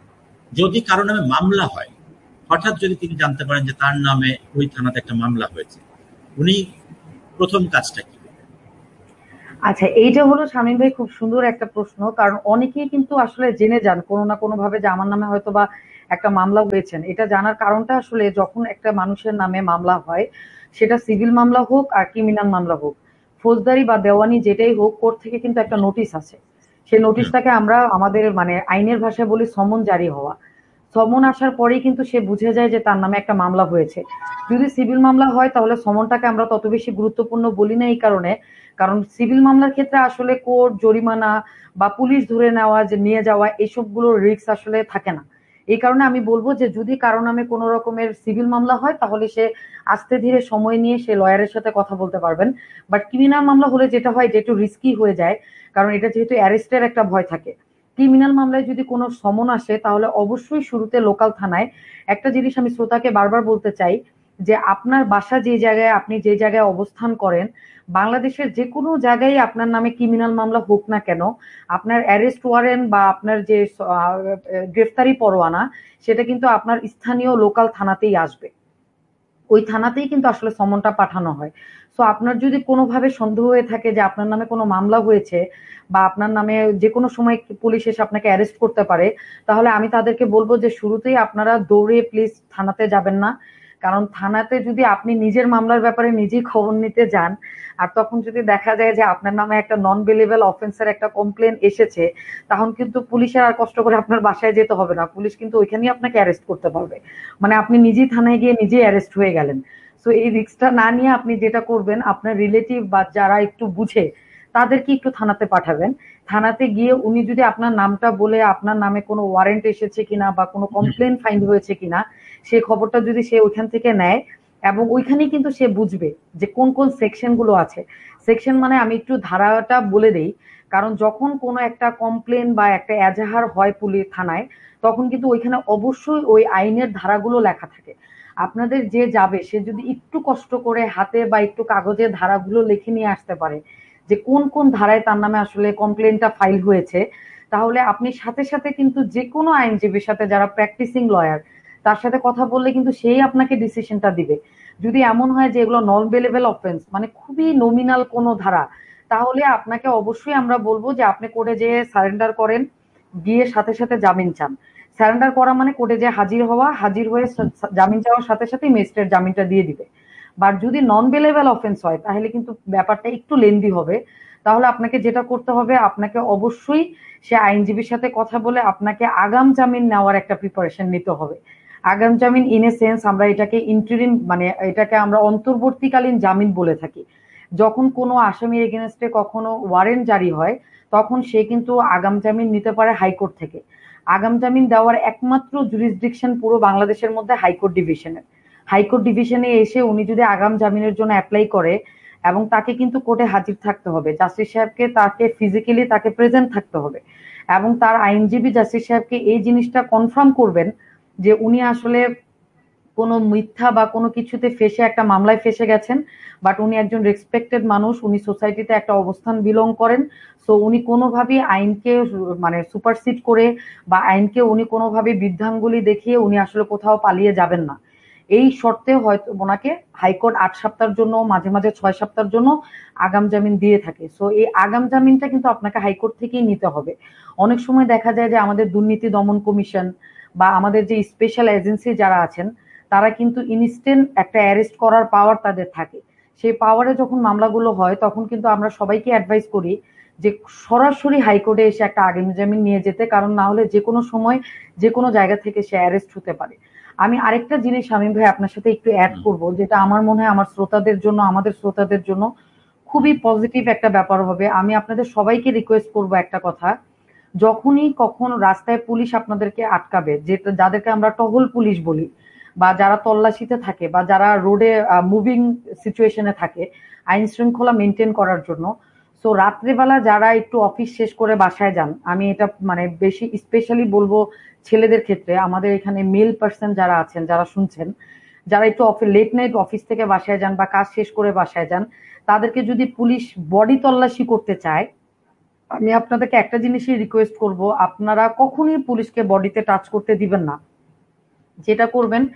যদি কারো নামে মামলা হয়, হঠাৎ যদি তিনি জানতে পারেন যে তার নামে ওই থানাতে একটা মামলা হয়েছে, উনি প্রথম কাজটা কি? আচ্ছা, এইটা হলো শামীম ভাই খুব সুন্দর একটা প্রশ্ন। কারণ অনেকেই কিন্তু আসলে জেনে যান কোনো না কোনো ভাবে যে আমার নামে হয়তো বা একটা মামলা হয়েছেন। এটা জানার কারণটা আসলে যখন একটা মানুষের নামে মামলা হয়, সেটা সিভিল মামলা হোক আর ক্রিমিনাল মামলা হোক, ফৌজদারি বা দেওয়ানি যেটাই হোক, কোর্ট থেকে কিন্তু একটা নোটিশ আছে। সেই হুম, নোটিশটাকে আমরা আমাদের মানে আইনের ভাষায় বলি সমন জারি হওয়া। সমন আসার পরেই কিন্তু সে বুঝে যায় যে তার নামে একটা মামলা হয়েছে। যদি সিভিল মামলা হয় তাহলে সমনটাকে আমরা তত বেশি গুরুত্বপূর্ণ বলি না এই কারণে, কারণ সিভিল মামলার ক্ষেত্রে আসলে কোর্ট জরিমানা বা পুলিশ ধরে নেওয়া যে নিয়ে যাওয়া এসবগুলোর রিস্ক আসলে থাকে না। এই কারণে আমি বলবো যে যদি কারো নামে কোনো রকমের সিভিল মামলা হয় তাহলে সে আস্তে ধীরে সময় নিয়ে সে লয়ারের সাথে কথা বলতে পারবেন। বাট ক্রিমিনাল মামলা হলে যেটা হয় যে একটু রিস্কি হয়ে যায়, কারণ এটা যেহেতু অ্যারেস্টের একটা ভয় থাকে। ক্রিমিনাল মামলায় যদি কোনো সমন আসে তাহলে অবশ্যই শুরুতে লোকাল থানায় একটা জিনিস আমি শ্রোতাকে বারবার বলতে চাই, যে আপনার বাসা যে জায়গায় আপনি যে জায়গায় অবস্থান করেন, বাংলাদেশের যে কোনো জায়গায় আপনার নামে ক্রিমিনাল মামলা হোক না কেন, আপনার অ্যারেস্ট ওয়ারেন্ট বা আপনার যে আহ, গ্রেফতারি পরোয়ানা, সেটা কিন্তু আপনার স্থানীয় লোকাল থানাতেই আসবে। ওই থানাতেই কিন্তু আসলে সমনটা পাঠানো হয়। সো আপনার যদি কোনোভাবে সন্দেহ হয়ে থাকে যে আপনার নামে কোনো মামলা হয়েছে বা আপনার নামে যে কোনো সময় পুলিশ এসে আপনাকে অ্যারেস্ট করতে পারে, তাহলে আমি তাদেরকে বলবো যে শুরুতেই আপনারা দৌড়ে প্লিজ থানাতে যাবেন না। কারণ থানাতে যদি আপনি নিজের মামলার ব্যাপারে নিজেই খবর নিতে যান, আর তখন যদি দেখা যায় যে আপনার নামে একটা নন বেলেবল অফেন্সের একটা কমপ্লেন এসেছে, তখন কিন্তু পুলিশের আর কষ্ট করে আপনার বাসায় যেতে হবে না, পুলিশ কিন্তু ওইখানেই আপনাকে অ্যারেস্ট করতে পারবে। মানে আপনি নিজেই থানায় গিয়ে নিজেই অ্যারেস্ট হয়ে গেলেন। সো এই রিস্কটা না নিয়ে আপনি যেটা করবেন, আপনার রিলেটিভ বা যারা একটু বুঝে তাদেরকে একটু থানাতে পাঠাবেন। থানাতে গিয়ে উনি যদি আপনার নামটা বলে আপনার নামে কোনো ওয়ারেন্ট এসেছে কিনা বা কোনো কমপ্লেন ফাইন্ড হয়েছে কিনা সেই খবরটা যদি সে ওইখান থেকে নেয়, এবং ওইখানেই কিন্তু সে বুঝবে যে কোন কোন সেকশন গুলো আছে। সেকশন মানে আমি একটু ধারাটা বলে দেই, কারণ যখন কোনো একটা কমপ্লেন বা একটা এজাহার হয় পুলিশ থানায়, তখন কিন্তু ওইখানে অবশ্যই ওই আইনের ধারাগুলো লেখা থাকে। আপনাদের যে যাবে সে যদি একটু কষ্ট করে হাতে বা একটু কাগজে ধারাগুলো লিখে নিয়ে আসতে পারে যে কোন কোন ধারায় তার নামে আসলে কমপ্লেনটা ফাইল হয়েছে, তাহলে আপনি সাথে সাথে কিন্তু যে কোনো আইনজীবীর সাথে যারা প্র্যাকটিসিং লয়ার, তার সাথে কথা বললে কিন্তু সেই আপনাকে ডিসিশনটা দিবে। যদি এমন হয় যে এগুলো নন বেলেবল অফেন্স মানে খুবই নমিনাল কোনো ধারা, তাহলে আপনাকে অবশ্যই আমরা বলবো যে আপনি কোর্টে যেয়ে সারেন্ডার করেন, গিয়ে সাথে সাথে জামিন চান। সারেন্ডার করা মানে কোর্টে যে হাজির হওয়া, হাজির হয়ে জামিন চাওয়ার সাথে সাথে ম্যাজিস্ট্রেট জামিনটা দিয়ে দিবে। বাট যদি নন বেলেবল অফেন্স হয় তাহলে কিন্তু ব্যাপারটা একটু লেন্দি হবে। তাহলে আপনাকে যেটা করতে হবে, আপনাকে অবশ্যই সে আইনজীবীর সাথে কথা বলে আপনাকে আগাম জামিন নেওয়ার একটা প্রিপারেশন নিতে হবে। আগাম জামিন ইন এ সেন্স আমরা এটাকে ইন্টারিম মানে এটাকে আমরা অন্তর্বর্তীকালীন জামিন বলে থাকি। যখন কোনো আসামির এগেনস্টে কখনো ওয়ারেন্ট জারি হয়, তখন সে কিন্তু আগাম জামিন নিতে পারে হাইকোর্ট থেকে। আগাম জামিন দেওয়ার একমাত্র জুরিসডিকশন পুরো বাংলাদেশের মধ্যে হাইকোর্ট ডিভিশনের। হাইকোর্ট ডিভিশনে এসে উনি যদি আগাম জামিনের জন্য অ্যাপ্লাই করে, এবং তাকে কিন্তু কোর্টে হাজির থাকতে হবে, জাস্টিস সাহেবকে তাকে ফিজিক্যালি তাকে প্রেজেন্ট থাকতে হবে, এবং তার আইনজীবী জাস্টিস সাহেবকে এই জিনিসটা কনফার্ম করবেন যে উনি আসলে কোনো মিথ্যা বা কোনো কিছুতে ফেসে একটা মামলায় ফেসে গেছেন। বাট উনি একজন রেসপেক্টেড মানুষ, উনি সোসাইটিতে একটা অবস্থান বিলং করেন। সো উনি কোনোভাবেই আইনকে মানে সুপারসিড করে বা আইনকে উনি কোনোভাবে বৃদ্ধাঙ্গুলি দেখিয়ে উনি আসলে কোথাও পালিয়ে যাবেন না। এই শর্তে হয়তো ওনাকে হাইকোর্ট আট সপ্তাহের জন্য, মাঝে মাঝে ছয় সপ্তাহের জন্য আগাম জামিন দিয়ে থাকে। সো এই আগাম জামিনটা কিন্তু আপনাকে হাইকোর্ট থেকেই নিতে হবে। অনেক সময় দেখা যায় যে আমাদের দুর্নীতি দমন কমিশন বা আমাদের যে স্পেশাল এজেন্সি যারা আছেন, তারা কিন্তু ইনস্ট্যান্ট একটা অ্যারেস্ট করার পাওয়ার তাদের থাকে। সেই পাওয়ারে যখন মামলাগুলো হয় তখন কিন্তু আমরা সবাইকে অ্যাডভাইস করি যে সরাসরি হাইকোর্টে এসে একটা আগাম জামিন নিয়ে যেতে, কারণ না হলে যে কোনো সময় যে কোনো জায়গা থেকে সে অ্যারেস্ট হতে পারে। আমি আরেকটা জিনিস শামীম ভাই আপনার সাথে একটু অ্যাড হুম, করব, যেটা আমার মনে হয় আমার শ্রোতাদের জন্য, আমাদের শ্রোতাদের জন্য খুবই হুম, পজিটিভ একটা ব্যাপার হবে। আমি আপনাদের সবাইকে রিকোয়েস্ট করব একটা কথা, যখনই কখনো রাস্তায় পুলিশ আপনাদেরকে আটকাবে, যেটা যাদেরকে আমরা টহল পুলিশ বলি, বা যারা তল্লাশিতে থাকে বা যারা রোডে মুভিং সিচুয়েশনে থাকে আইন শৃঙ্খলা মেনটেন করার জন্য। সো রাত্রেবেলা যারা একটু অফিস শেষ করে বাসায় যান, আমি এটা মানে বেশি স্পেশালি বলবো ছেলেদের ক্ষেত্রে, আমাদের এখানে মেল পার্সন যারা আছেন যারা শুনছেন, যারা একটু লেট নাইট অফিস থেকে বাসায় যান বা কাজ শেষ করে বাসায় যান, তাদেরকে যদি পুলিশ বডি তল্লাশি করতে চায়, আমি আপনাদেরকে একটা জিনিসই রিকোয়েস্ট করব, আপনারা কখনই পুলিশকে বডিতে টাচ করতে দিবেন না। যেটা করবেন,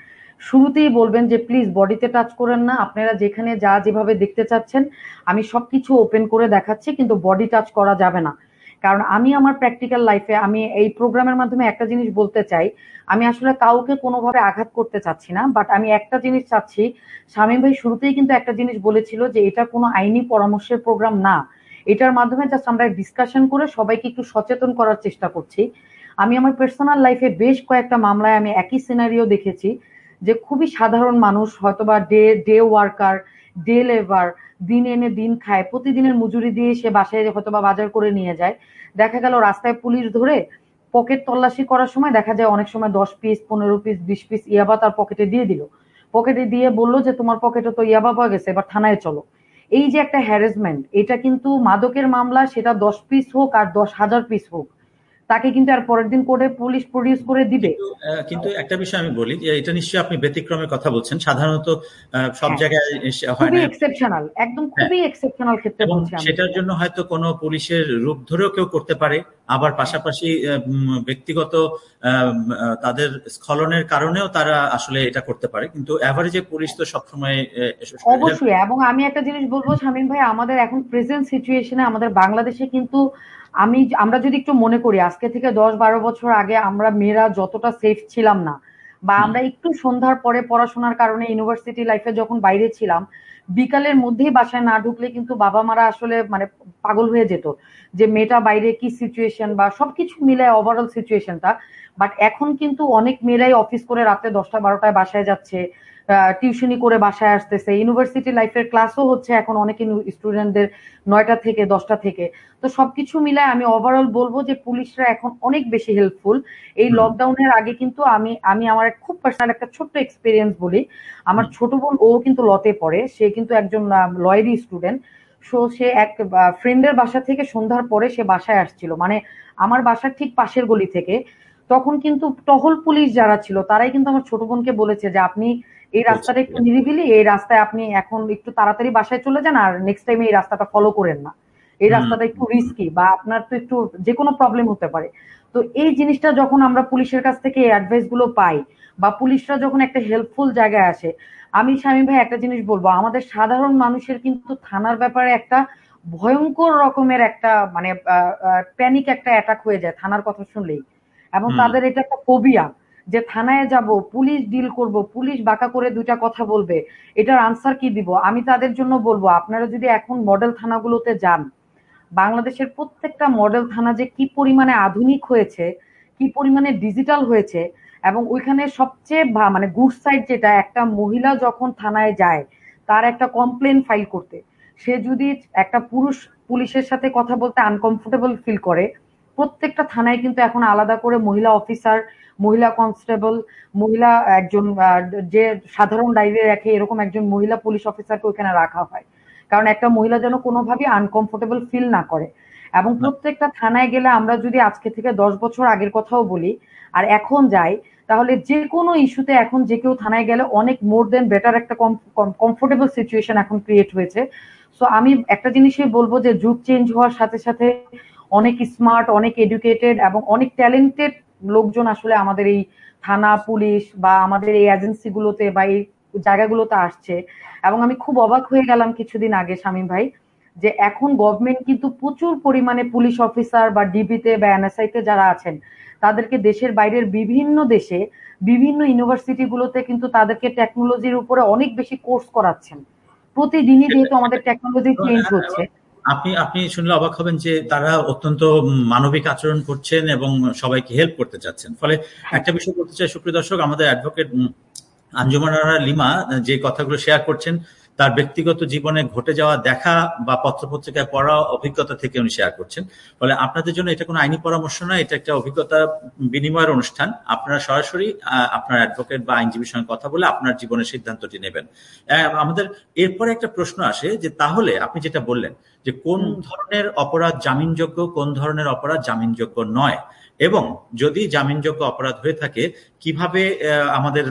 শুরুতেই বলবেন যে প্লিজ বডিতে টাচ করেন না, আপনারা যেখানে যা যেভাবে দেখতে চাচ্ছেন আমি সবকিছু ওপেন করে দেখাচ্ছি, কিন্তু বডি টাচ করা যাবে না। কারণ আমি আমার প্র্যাকটিক্যাল লাইফে আমি এই প্রোগ্রামের মাধ্যমে একটা জিনিস বলতে চাই, আমি আসলে কাউকে কোনোভাবে আঘাত করতে চাচ্ছি না, বাট আমি একটা জিনিস চাচ্ছি, শামীম ভাই শুরুতেই কিন্তু একটা জিনিস বলেছিল যে এটা কোনো আইনি পরামর্শের প্রোগ্রাম না, এটার মাধ্যমে জাস্ট আমরা ডিসকাশন করে সবাইকে একটু সচেতন করার চেষ্টা করছি। আমি আমার পার্সোনাল লাইফে বেশ কয়েকটা মামলায় আমি একই সিনারিও দেখেছি, যে খুবই সাধারণ মানুষ হয়তোবা day day worker, day labour, দিন এনে দিন খায়, প্রতিদিনের মজুরি দিয়ে সে বাসায় হয়তোবা বাজার করে নিয়ে যায়, দেখা গেল রাস্তায় পুলিশ ধরে পকেট তল্লাশি করার সময় দেখা যায় অনেক সময় দশ পিস পনেরো পিস বিশ পিস ইয়াবা তার পকেটে দিয়ে দিল, পকেটে দিয়ে বললো যে তোমার পকেটে তো ইয়াবা পাওয়া গেছে, এবার থানায় চলো। এই যে একটা হ্যারাসমেন্ট, এটা কিন্তু মাদকের মামলা, সেটা দশ পিস হোক আর দশ হাজার পিস হোক, তাকে কিন্তু আর পরের দিন কোর্টে পুলিশ প্রডিউস করে দিবে। কিন্তু আহ, কিন্তু একটা বিষয় আমি বলি যে এটা নিশ্চয়ই আপনি ব্যতিক্রমের কথা বলছেন, সাধারণত আহ, সব হ্যাঁ, জায়গায় এসে হয় খুবই না। এক্সেপশনাল, একদম হ্যাঁ, খুবই এক্সেপশনাল ক্ষেত্রে এবং বলছি আমি সেটার এটা। জন্য হয়তো কোনো পুলিশের রূপ ধরেও কেউ করতে পারে, আবার পাশাপাশি আহ, উম, ব্যক্তিগত আহ, আহ, তাদের স্খলনের কারণেও তারা আসলে এটা করতে পারে, কিন্তু অ্যাভারেজে পুলিশ তো সবসময় হেল্প। অবশ্যই, এবং আমি একটা জিনিস বলবো শামীম ভাই, আমাদের এখন প্রেজেন্ট সিচুয়েশনে আমাদের বাংলাদেশে কিন্তু আমি আমরা যদি একটু মনে করি আজকে থেকে দশ বারো বছর আগে আমরা মেয়েরা যতটা সেফ ছিলাম না, বা আমরা একটু সন্ধ্যার পরে পড়াশোনার কারণে ইউনিভার্সিটি লাইফে যখন বাইরে ছিলাম, বিকালের মধ্যেই বাসায় না ঢুকলে কিন্তু বাবা মারা আসলে মানে পাগল হয়ে যেত যে মেয়েটা বাইরে কি সিচুয়েশন বা সবকিছু মিলে ওভারঅল সিচুয়েশনটা। বাট এখন কিন্তু অনেক মেয়েরাই অফিস করে রাতে দশটা বারোটায় বাসায় যাচ্ছে, টিউশনি করে বাসায় আসতেছে, ইউনিভার্সিটি লাইফের ক্লাসও হচ্ছে এখন অনেক স্টুডেন্টদের নয়টা থেকে দশটা থেকে। তো সবকিছু মিলায় আমি ওভারঅল বলবো যে পুলিশরা এখন অনেক বেশি হেল্পফুল। এই লকডাউনের আগে কিন্তু আমি আমি আমার খুব পার্সোনাল একটা ছোট্ট এক্সপিরিয়েন্স বলি। আমার ছোট বোন, ও কিন্তু লতে পড়ে, সে কিন্তু একজন লয়ারি স্টুডেন্ট। সো সে এক ফ্রেন্ডের বাসা থেকে সন্ধ্যার পরে সে বাসায় আসছিল, মানে আমার বাসার ঠিক পাশের গলি থেকে। তখন কিন্তু টহল পুলিশ যারা ছিল তারাই কিন্তু আমার ছোট বোনকে বলেছে যে আপনি এই রাস্তাটা একটু নিরিবিলি, এই রাস্তায় আপনি এখন একটু তাড়াতাড়ি বাসায় চলে যান, আর নেক্সট টাইম এই রাস্তাটা ফলো করেন না, এই রাস্তাটা একটু রিস্কি, বা আপনার তো একটু যে কোনো প্রবলেম হতে পারে। তো এই জিনিসটা যখন আমরা পুলিশের কাছ থেকে এই অ্যাডভাইস গুলো পাই, বা পুলিশরা যখন একটা হেল্পফুল জায়গায় আসে, আমি শামীম ভাই একটা জিনিস বলবো, আমাদের সাধারণ মানুষের কিন্তু থানার ব্যাপারে একটা ভয়ঙ্কর রকমের একটা মানে প্যানিক একটা অ্যাটাক হয়ে যায় থানার কথা শুনলেই, এবং তাদের এটা একটা ফোবিয়া যে থানায় যাব, পুলিশ ডিল করব, পুলিশ বাঁকা করে দুইটা কথা বলবে, এটার আনসার কি দিব। আমি তাদের জন্য বলবো, আপনারা যদি এখন মডেল থানাগুলোতে যান, বাংলাদেশের প্রত্যেকটা মডেল থানা যে কি পরিমাণে আধুনিক হয়েছে, কি পরিমাণে ডিজিটাল হয়েছে, এবং ওইখানে সবচেয়ে মানে গুড সাইড যেটা, একটা মহিলা যখন থানায় যায় তার একটা কমপ্লেন ফাইল করতে, সে যদি একটা পুরুষ পুলিশের সাথে কথা বলতে আনকমফোর্টেবল ফিল করে, প্রত্যেকটা থানায় কিন্তু এখন আলাদা করে মহিলা অফিসার, মহিলা কনস্টেবল, মহিলা একজন যে সাধারণ ডায়েরি রাখে এরকম একজন মহিলা পুলিশ অফিসারকে ওখানে রাখা হয়, কারণ একটা মহিলা যেন কোনোভাবে আনকমফোর্টেবল ফিল না করে। এবং প্রত্যেকটা থানায় গেলে আমরা যদি আজকে থেকে দশ বছর আগের কথাও বলি আর এখন যাই, তাহলে যে কোনো ইস্যুতে এখন যে কেউ থানায় গেলে অনেক মোর দেন বেটার একটা কমফোর্টেবল সিচুয়েশন এখন ক্রিয়েট হয়েছে। সো আমি একটা জিনিসই বলবো যে যুগ চেঞ্জ হওয়ার সাথে সাথে অনেক স্মার্ট, অনেক এডুকেটেড এবং অনেক ট্যালেন্টেড লোকজন আসলে আমাদের এই থানা, পুলিশ বা আমাদের এই এজেন্সি গুলোতে বা এই জায়গাগুলোতে আসছে। এবং আমি খুব অবাক হয়ে গেলাম কিছুদিন আগে শামীম ভাই, যে এখন গভর্নমেন্ট কিন্তু প্রচুর পরিমাণে পুলিশ অফিসার বা ডিবিতে বা এনএসআই তে যারা আছেন তাদেরকে দেশের বাইরের বিভিন্ন দেশে বিভিন্ন ইউনিভার্সিটি গুলোতে কিন্তু তাদেরকে টেকনোলজির উপরে অনেক বেশি কোর্স করাচ্ছেন। প্রতিদিনই যেহেতু আমাদের টেকনোলজি চেঞ্জ হচ্ছে, আপনি আপনি শুনলে অবাক হবেন যে তারা অত্যন্ত মানবিক আচরণ করছেন এবং সবাইকে হেল্প করতে চাচ্ছেন। ফলে একটা বিষয় বলতে চাই, সুপ্রিয় দর্শক, আমাদের অ্যাডভোকেট আঞ্জুমান আরা লিমা যে কথাগুলো শেয়ার করছেন তার ব্যক্তিগত জীবনে ঘটে যাওয়া দেখা বা পত্রপত্রিকায় পড়া অভিজ্ঞতা থেকে উনি শেয়ার করছেন। ফলে আপনাদের জন্য এটা কোনো আইনি পরামর্শ নয়, এটা একটা অভিজ্ঞতা বিনিময়ের অনুষ্ঠান। আপনারা সরাসরি আপনার অ্যাডভোকেট বা আইনজীবীর সঙ্গে কথা বলে আপনার জীবনের সিদ্ধান্তটি নেবেন। আমাদের এরপরে একটা প্রশ্ন আসে যে তাহলে আপনি যেটা বললেন যে কোন ধরনের অপরাধ জামিনযোগ্য, কোন ধরনের অপরাধ জামিনযোগ্য নয়, এবং যদি জামিনযোগ্য অপরাধ হয়ে থাকে কিভাবে আমাদের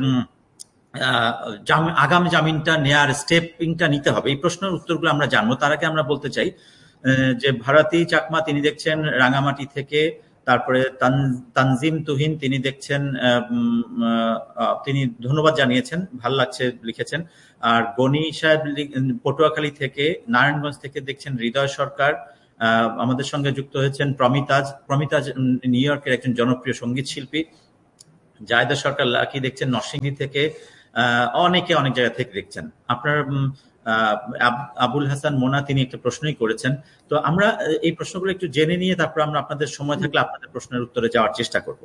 আগাম জামিনটা নেয়ার স্টেপিংটা নিতে হবে, এই প্রশ্নের উত্তরগুলো আমরা জানবো। তার আগে আমরা বলতে চাই যে ভারতী চাকমা তিনি দেখছেন রাঙামাটি থেকে, তারপরে তানজিম তুহিন তিনি দেখছেন, তিনি ধন্যবাদ জানিয়েছেন, ভালো লাগছে লিখেছেন। আর গনি সাহেব পটুয়াখালী থেকে, নারায়ণগঞ্জ থেকে দেখছেন হৃদয় সরকার আমাদের সঙ্গে যুক্ত হয়েছেন। প্রমিতাজ প্রমিতাজ নিউ ইয়র্কের একজন জনপ্রিয় সঙ্গীত শিল্পী। জায়দা সরকার লাকি দেখছেন নরসিংদী থেকে। আহ অনেকে অনেক জায়গা থেকে দেখছেন। আপনার আবুল হাসান মোনা তিনি একটা প্রশ্নই করেছেন। তো আমরা এই প্রশ্নগুলো একটু জেনে নিয়ে তারপর আমরা আপনাদের সময় থাকলে আপনাদের প্রশ্নের উত্তরে যাওয়ার চেষ্টা করব।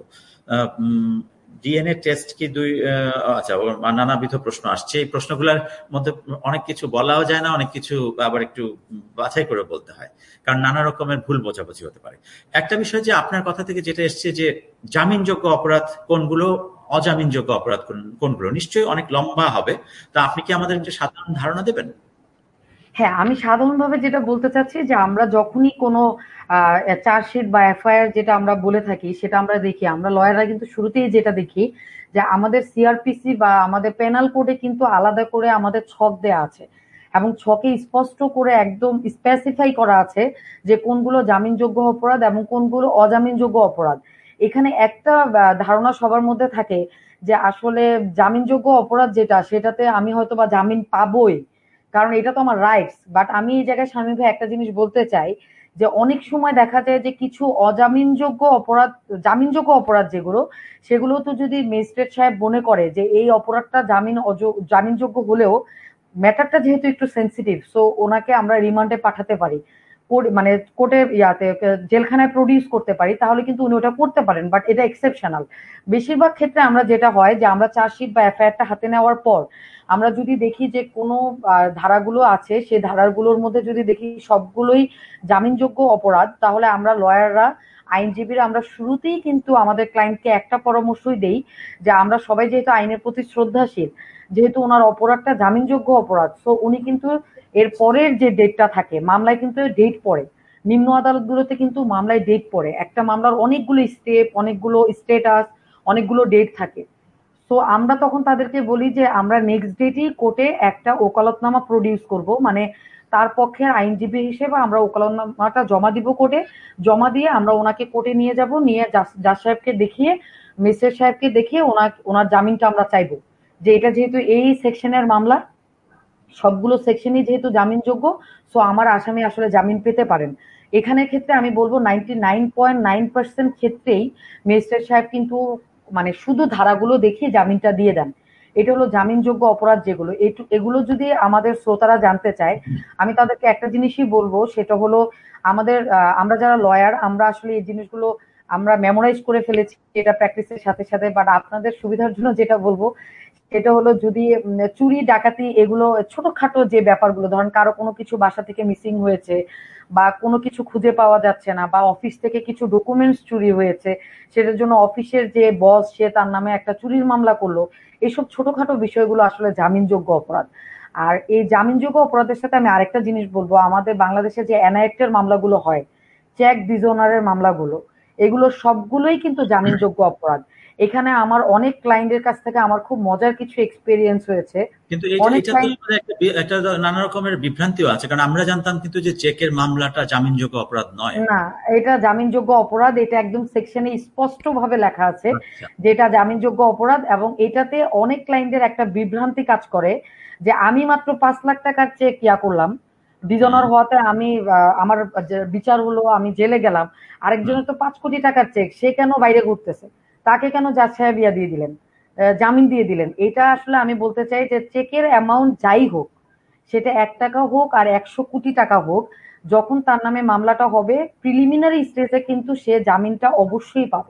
ডিএনএ টেস্ট কি দুই, আচ্ছা নানাবিধ প্রশ্ন আসছে। এই প্রশ্নগুলোর মধ্যে অনেক কিছু বলাও যায় না, অনেক কিছু আবার একটু বাছাই করে বলতে হয়, কারণ নানা রকমের ভুল বোঝাবুঝি হতে পারে। একটা বিষয় যে আপনার কথা থেকে যেটা এসছে যে জামিনযোগ্য অপরাধ কোনগুলো, অজামিনযোগ্য অপরাধ কোনগুলো, নিশ্চয়ই অনেক লম্বা হবে। তা আপনি কি আমাদের একটা সাধারণ ধারণা দেবেন? হ্যাঁ, আমি সাধারণভাবে যেটা বলতে চাচ্ছি যে আমরা যখনই কোনো চার্জশিট বা এফআইআর যেটা আমরা বলে থাকি সেটা আমরা দেখি, আমরা লয়াররা কিন্তু শুরুতেই যেটা দেখি যে আমাদের সিআরপিসি বা আমাদের পেনাল কোডে কিন্তু আলাদা করে আমাদের ছক দেয়া আছে এবং ছকে স্পষ্ট করে একদম স্পেসিফাই করা আছে যে কোনগুলো জামিনযোগ্য অপরাধ এবং কোনগুলো অজামিনযোগ্য অপরাধ। এখানে একটা ধারণা সবার মধ্যে থাকে যে আসলে জামিনযোগ্য অপরাধ যেটা, সেটাতে আমি হয়তো বা জামিন পাবোই, কারণ এটা তো আমার রাইটস। বাট আমি এই জায়গায় স্বামী ভাই একটা জিনিস বলতে চাই যে অনেক সময় দেখা যায় যে কিছু অজামিনযোগ্য অপরাধ, জামিনযোগ্য অপরাধ যেগুলো, সেগুলো তো যদি ম্যাজিস্ট্রেট সাহেব মনে করে যে এই অপরাধটা জামিন জামিনযোগ্য হলেও ম্যাটারটা যেহেতু একটু সেন্সিটিভ, সো ওনাকে আমরা রিমান্ডে পাঠাতে পারি, মানে কোর্টে ইয়াতে জেলখানায় প্রডিউস করতে পারি, তাহলে কিন্তু উনি ওটা করতে পারেন। বাট এটা এক্সেপশনাল। বেশিরভাগ ক্ষেত্রে আমরা যেটা হয় যে আমরা চার্জশিট বা এফআইআরটা হাতে নেওয়ার পর আমরা যদি দেখি যে কোনো ধারাগুলো আছে, সেই ধারাগুলোর মধ্যে যদি দেখি সবগুলোই জামিনযোগ্য অপরাধ, তাহলে আমরা লয়াররা, আইনজীবীরা আমরা শুরুতেই কিন্তু আমাদের ক্লায়েন্টকে একটা পরামর্শই দেই যে আমরা সবাই যেহেতু আইনের প্রতি শ্রদ্ধাশীল, যেহেতু ওনার অপরাধটা জামিনযোগ্য অপরাধ, তো উনি কিন্তু এর পরের যে ডেটটা থাকে, মামলায় কিন্তু ডেট পড়ে, নিম্ন আদালতগুলোতে কিন্তু মামলায় ডেট পড়ে, একটা মামলার অনেকগুলো স্টেপ, অনেকগুলো স্টেটাস, অনেকগুলো ডেট থাকে। তো আমরা তখন তাদেরকে বলি যে আমরা নেক্সট ডেটই কোর্টে একটা ওকালতনামা প্রডিউস করব, মানে তার পক্ষে আইনজীবী হিসেবে আমরা ওকালতনামাটা জমা দিব কোর্টে, জমা দিয়ে আমরা ওনাকে কোর্টে নিয়ে যাব, নিয়ে জাজ সাহেবকে দেখিয়ে, ম্যাজিস্ট্রেট সাহেবকে দেখিয়ে ওনার ওনার জামিনটা আমরা চাইবো যে এটা যেহেতু এই সেকশনের মামলা, সবগুলো সেকশনই যেহেতু জামিনযোগ্য, সো আমার আসামি আসলে জামিন পেতে পারেন। এখানের ক্ষেত্রে আমি বলবো ninety nine point nine percent ক্ষেত্রেই ম্যাজিস্ট্রেট সাহেব কিন্তু মানে শুধু ধারাগুলো দেখিয়ে জামিনটা দিয়ে দেন। এটা হলো জামিনযোগ্য অপরাধ যেগুলো। এগুলো যদি আমাদের শ্রোতারা জানতে চায়, আমি তাদেরকে একটা জিনিসই বলবো, সেটা হলো আমাদের আমরা যারা লয়ার, আমরা আসলে এই জিনিসগুলো আমরা মেমোরাইজ করে ফেলেছি এটা প্র্যাকটিসের সাথে সাথে। বাট আপনাদের সুবিধার জন্য যেটা বলবো সেটা হলো, যদি চুরি ডাকাতি এগুলো ছোটখাটো যে ব্যাপারগুলো, ধরেন কারো কোনো কিছু বাসা থেকে মিসিং হয়েছে বা কোনো কিছু খুঁজে পাওয়া যাচ্ছে না, বা অফিস থেকে কিছু ডকুমেন্টস চুরি হয়েছে, সেটার জন্য অফিসের যে বস সে তার নামে একটা চুরির মামলা করলো, এইসব ছোটখাটো বিষয়গুলো আসলে জামিনযোগ্য অপরাধ। আর এই জামিনযোগ্য অপরাধের সাথে আমি আরেকটা জিনিস বলবো, আমাদের বাংলাদেশে যে এনআইএক্টের মামলাগুলো হয়, চেক ডিজোনারের মামলাগুলো, এগুলো সবগুলোই কিন্তু জামিনযোগ্য অপরাধ। এখানে আমার অনেক ক্লায়েন্টের কাছ থেকে আমার খুব মজার কিছু এক্সপেরিয়েন্স হয়েছে। কিন্তু এটা তো একটা নানা রকমের বিভ্রান্তিও আছে, কারণ আমরা জানতাম কিন্তু যে চেকের মামলাটা জামিনযোগ্য অপরাধ নয়। না, এটা জামিনযোগ্য অপরাধ, এটা একদম সেকশনে স্পষ্ট ভাবে লেখা আছে যে এটা জামিনযোগ্য অপরাধ। এবং এটাতে অনেক ক্লায়েন্টের একটা বিভ্রান্তি কাজ করে যে আমি মাত্র পাঁচ লাখ টাকার চেক ইয়া করলাম, ডিজনার হওয়াতে আমি আমার বিচার হলো, আমি জেলে গেলাম, আরেকজনের তো পাঁচ কোটি টাকার চেক, সে কেন বাইরে ঘুরতেছে, তাকে কেন জাজ সাহেব ইয়া দিয়ে দিলেন, জামিন দিয়ে দিলেন। এটা আসলে আমি বলতে চাই যে চেকের অ্যামাউন্ট যাই হোক, সেটা এক টাকা হোক আর একশো কোটি টাকা হোক, যখন তার নামে মামলাটা হবে প্রিলিমিনারি স্টেজে কিন্তু সে জামিনটা অবশ্যই পাবে।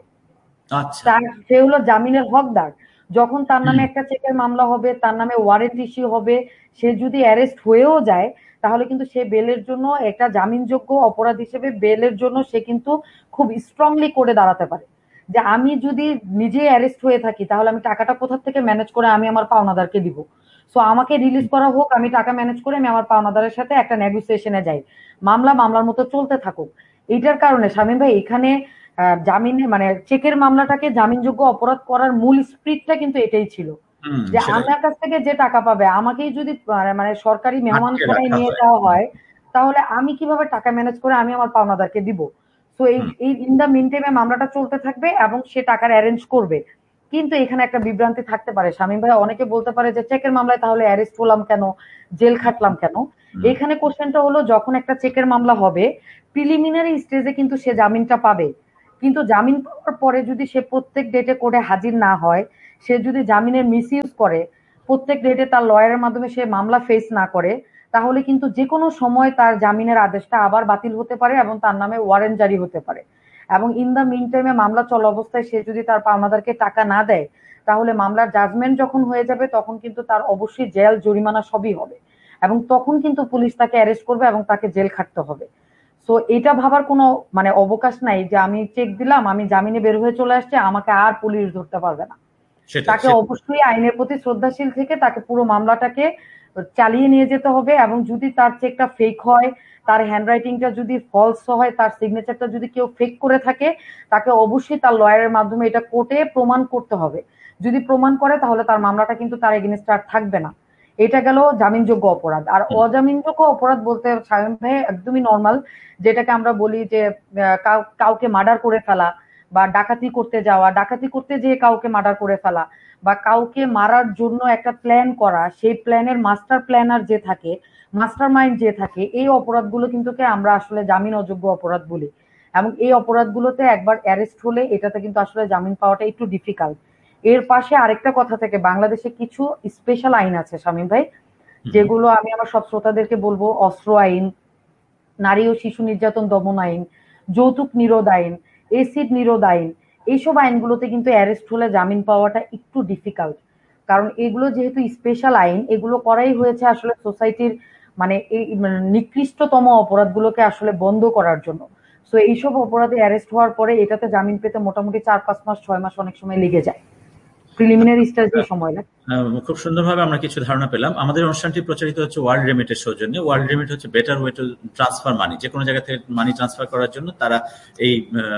তার সে হলো জামিনের হকদার। যখন তার নামে একটা চেকের মামলা হবে, তার নামে ওয়ারেন্ট ইস্যু হবে, সে যদি অ্যারেস্ট হয়েও যায়, তাহলে কিন্তু সে বেলের জন্য একটা জামিনযোগ্য অপরাধ হিসেবে বেলের জন্য সে কিন্তু খুব স্ট্রংলি করে দাঁড়াতে পারে যে আমি যদি নিজে অ্যারেস্ট হয়ে থাকি, তাহলে আমি টাকাটা কোথা থেকে ম্যানেজ করে আমি আমার পাওনাদারকে দিব। সো আমাকে রিলিজ করা হোক, আমি টাকা ম্যানেজ করে আমি আমার পাওনাদারের সাথে একটা নেগোসিয়েশনে যাই, মামলা মামলার মতো চলতে থাকুক। এইটার কারণে শামীম ভাই এখানে জামিনে মানে চেকের মামলাটাকে জামিনযোগ্য অপরাধ করার মূল স্পিরিটটা কিন্তু এটাই ছিল যে আমার কাছ থেকে যে টাকা পাবে, আমাকেই যদি মানে সরকারি মেহমানখানায় নিয়ে যাওয়া হয়, তাহলে আমি কিভাবে টাকা ম্যানেজ করে আমি আমার পাওনাদারকে দিব। সো এই এই ইন দ্য মিন টাইমে মামলাটা চলতে থাকবে এবং সে টাকার অ্যারেঞ্জ করবে। কিন্তু এখানে একটা বিভ্রান্তি থাকতে পারে শামীম ভাই, অনেকে বলতে পারে যে চেকের মামলায় তাহলে অ্যারেস্ট হলাম কেন, জেল খাটলাম কেন। এখানে কোশ্চেনটা হলো, যখন একটা চেকের মামলা হবে প্রিলিমিনারি স্টেজে কিন্তু সে জামিনটা পাবে, কিন্তু জামিন পাওয়ার পরে যদি সে প্রত্যেক ডেটে কোর্টে হাজির না হয়, সে যদি জামিনের মিস ইউজ করে, প্রত্যেক ডেটে তার লয়ারের মাধ্যমে সে মামলা ফেস না করে, তাহলে কিন্তু যে কোনো সময় তার জামিনের আদেশটা আবার বাতিল হতে পারে এবং তার নামে ওয়ারেন্ট জারি হতে পারে। এবং ইন দ্য মিন টাইমে মামলা চলা অবস্থায় সে যদি তার পাওনাদারকে টাকা না দেয়, তাহলে মামলার জাজমেন্ট যখন হয়ে যাবে তখন কিন্তু তার অবশ্যই জেল জরিমানা সবই হবে, এবং তখন কিন্তু পুলিশ তাকে অ্যারেস্ট করবে এবং তাকে জেল খাটতে হবে। সো এটা ভাবার কোনো মানে অবকাশ নাই যে আমি চেক দিলাম, আমি জামিনে বের হয়ে চলে আসছি, আমাকে আর পুলিশ ধরতে পারবে না। তাকে অবশ্যই আইনের প্রতি শ্রদ্ধাশীল থেকে তাকে পুরো মামলাটাকে চালিয়ে নিয়ে যেতে হবে। এবং যদি তার চেকটা ফেক হয়, তার হ্যান্ডরাইটিংটা যদি ফলস হয়, তার সিগনেচারটা যদি কেউ ফেক করে থাকে, তাকে অবশ্যই তার লয়ারের মাধ্যমে এটা কোর্টে প্রমাণ করতে হবে। যদি প্রমাণ করে তাহলে তার মামলাটা কিন্তু তার এগেইনস্টে আর থাকবে না। এটা গেল জামিনযোগ্য অপরাধ। আর অজামিনযোগ্য অপরাধ বলতে শামীম ভাই একদমই নর্মাল, যেটাকে আমরা বলি যে কাউকে মার্ডার করে ফেলা, বা ডাকাতি করতে যাওয়া, ডাকাতি করতে যেয়ে কাউকে মার্ডার করে ফেলা, বা কাউকে মারার জন্য একটা প্ল্যান করা, সেই প্ল্যানের মাস্টার প্ল্যানার যে থাকে, মাস্টার মাইন্ড যে থাকে, এই অপরাধগুলো কিন্তু আমরা আসলে জামিন অযোগ্য অপরাধ বলি। এবং এই অপরাধগুলোতে একবার অ্যারেস্ট হলে এটাতে কিন্তু আসলে জামিন পাওয়াটা একটু ডিফিকাল্ট। এর পাশে আরেকটা কথা থেকে, বাংলাদেশে কিছু স্পেশাল আইন আছে শামীম ভাই, যেগুলো আমি আমার সব শ্রোতাদেরকে বলবো: অস্ত্র আইন, নারী ও শিশু নির্যাতন দমন আইন, যৌতুক নিরোধ আইন, এসিড নিরোধ আইন। এইসব আইনগুলোতে কিন্তু অ্যারেস্ট হলে জামিন পাওয়াটা একটু ডিফিকাল্ট, কারণ এগুলো যেহেতু স্পেশাল আইন, এগুলো করাই হয়েছে আসলে সোসাইটির মানে এই নিকৃষ্টতম অপরাধগুলোকে আসলে বন্ধ করার জন্য। সো এইসব অপরাধে অ্যারেস্ট হওয়ার পরে এটাতে জামিন পেতে মোটামুটি চার পাঁচ মাস ছয় মাস অনেক সময় লেগে যায়, প্রিলিমিনারি স্টেজে সময় লাগে। খুব সুন্দরভাবে আমরা কিছু ধারণা পেলাম। আমাদের অনুষ্ঠানটি প্রচারিত হচ্ছে ওয়ার্ল্ড রেমিটের সৌজন্যে। ওয়ার্ল্ড রেমিট হচ্ছে বেটার ওয়ে টু ট্রান্সফার মানি। যে কোনো জায়গা থেকে মানি ট্রান্সফার করার জন্য তারা এই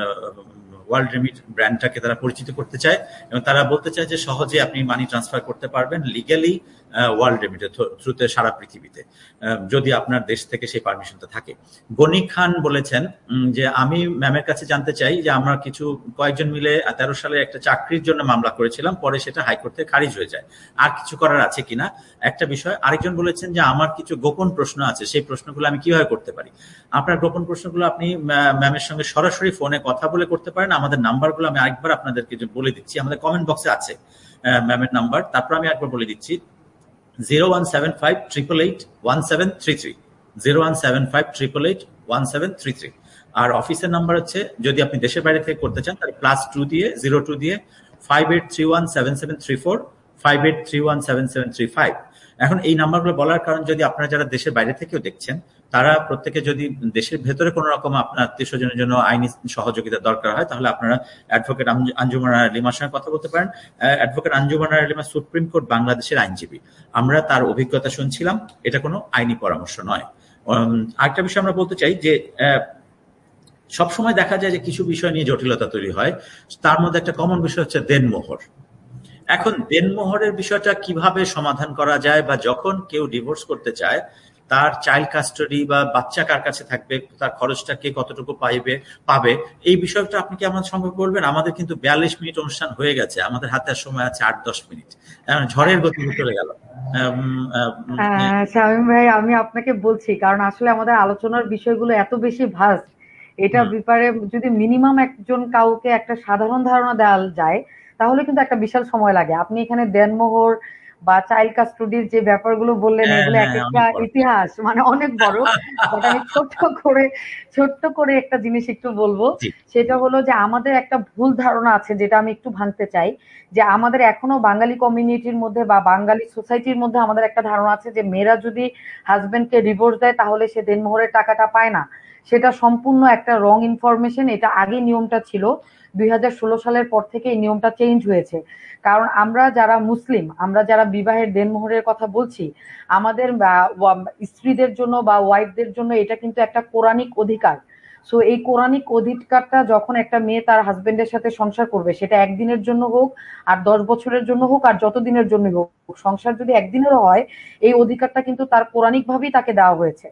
ওয়ার্ল্ড রেমিট ব্র্যান্ডটাকে তারা পরিচিত করতে চায়, এবং তারা বলতে চায় যে সহজে আপনি মানি ট্রান্সফার করতে পারবেন লিগ্যালি ওয়ার্ল্ড রেমিটের থ্রুতে সারা পৃথিবীতে, যদি আপনার দেশ থেকে সেই পারমিশনটা থাকে। গনি খান বলেছেন যে আমি ম্যামের কাছে জানতে চাই যে আমরা কিছু কয়েকজন মিলে তেরো সালে একটা চাকরির জন্য মামলা করেছিলাম, পরে সেটা হাইকোর্ট থেকে খারিজ হয়ে যায়, আর কিছু করার আছে কিনা একটা বিষয়। আরেকজন বলেছেন যে আমার কিছু গোপন প্রশ্ন আছে, সেই প্রশ্নগুলো আমি কিভাবে করতে পারি। আপনার গোপন প্রশ্নগুলো আপনি ম্যামের সঙ্গে সরাসরি ফোনে কথা বলে করতে পারেন। আমাদের নাম্বারগুলো আমি আরেকবার আপনাদেরকে বলে দিচ্ছি, আমাদের কমেন্ট বক্সে আছে ম্যামের নাম্বার। তারপর আমি একবার বলে দিচ্ছি, zero one seven five triple eight one seven three three zero one seven five triple eight one seven three three আর অফিসের নাম্বার হচ্ছে, যদি আপনি দেশের বাইরে থেকে করতে চান তাহলে প্লাস টু দিয়ে জিরো টু দিয়ে five eight three one seven seven three four five eight three one seven seven three five. এখন এই নাম্বারগুলো বলার কারণ, যদি আপনারা যারা দেশের বাইরে থেকেও দেখছেন, তারা প্রত্যেকে যদি দেশের ভেতরে কোনো রকম আপনার আত্মীয় স্বজনের জন্য আইনি সহযোগিতা দরকার হয়, তাহলে আপনারা অ্যাডভোকেট আঞ্জুমান আরা লিমার সঙ্গে কথা বলতে পারেন। অ্যাডভোকেট আঞ্জুমান আরা লিমা সুপ্রিম কোর্ট বাংলাদেশের আইনজীবী। আমরা তার অভিজ্ঞতা শুনছিলাম, এটা কোনো আইনি পরামর্শ নয়। আরেকটা বিষয় আমরা বলতে চাই যে সবসময় দেখা যায় যে কিছু বিষয় নিয়ে জটিলতা তৈরি হয়, তার মধ্যে একটা কমন বিষয় হচ্ছে দেনমোহর। এখন দেনমোহরের বিষয়টা কিভাবে সমাধান করা যায়, বা যখন কেউ ডিভোর্স করতে চায় তার চাইল্ড কাস্টডি বা বাচ্চা কার কাছে থাকবে, তার খরচটা কে কতটুকু পাইবে পাবে, এই বিষয়টা আপনি কি আমাদের সঙ্গে বলবেন? আমাদের কিন্তু বিয়াল্লিশ মিনিট অনুষ্ঠান হয়ে গেছে, আমাদের হাতে সময় আছে আট দশ মিনিট, ঝড়ের গতি চলে গেল। শামীম ভাই, আমি আপনাকে বলছি, কারণ আসলে আমাদের আলোচনার বিষয়গুলো এত বেশি ভাস্ট, এটা ব্যাপারে যদি মিনিমাম একজন কাউকে একটা সাধারণ ধারণা দেওয়া যায় তাহলে কিন্তু একটা বিশাল সময় লাগে। আপনি এখানে দেনমোহর বা চাইল্ড কাস্টডির যে ব্যাপারগুলো বললেন, এগুলো এক একটা ইতিহাস, মানে অনেক বড়। বাট আমি ছোট্ট করে ছোট্ট করে একটা জিনিস একটু বলবো, সেটা হলো যে আমাদের একটা ভুল ধারণা আছে, যেটা আমি একটু ভাঙতে চাই। যে আমাদের এখনো বাঙালি কমিউনিটির মধ্যে বা বাঙালি সোসাইটির মধ্যে আমাদের একটা ধারণা আছে যে মেয়েরা যদি হাজবেন্ডকে ডিভোর্স দেয় তাহলে সে দেনমোহরের টাকাটা পায় না। সেটা সম্পূর্ণ একটা রং ইনফরমেশন। এটা আগে নিয়মটা ছিল, দুই হাজার ষোলো সালের পর থেকে এই নিয়মটা চেঞ্জ হয়েছে। কারণ আমরা যারা মুসলিম, আমরা যারা বিবাহের দেনমোহরের কথা বলছি, আমাদের স্ত্রীদের জন্য বা ওয়াইফদের জন্য এটা কিন্তু একটা কোরআনিক অধিকার। সো এই কোরআনিক অধিকারটা যখন একটা মেয়ে তার হাজবেন্ডের সাথে সংসার করবে, সেটা একদিনের জন্য হোক আর দশ বছরের জন্য হোক আর যত দিনের জন্য হোক, সংসার যদি একদিনেরও হয়, এই অধিকারটা কিন্তু তার কোরআনিক ভাবেই তাকে দেওয়া হয়েছে। সো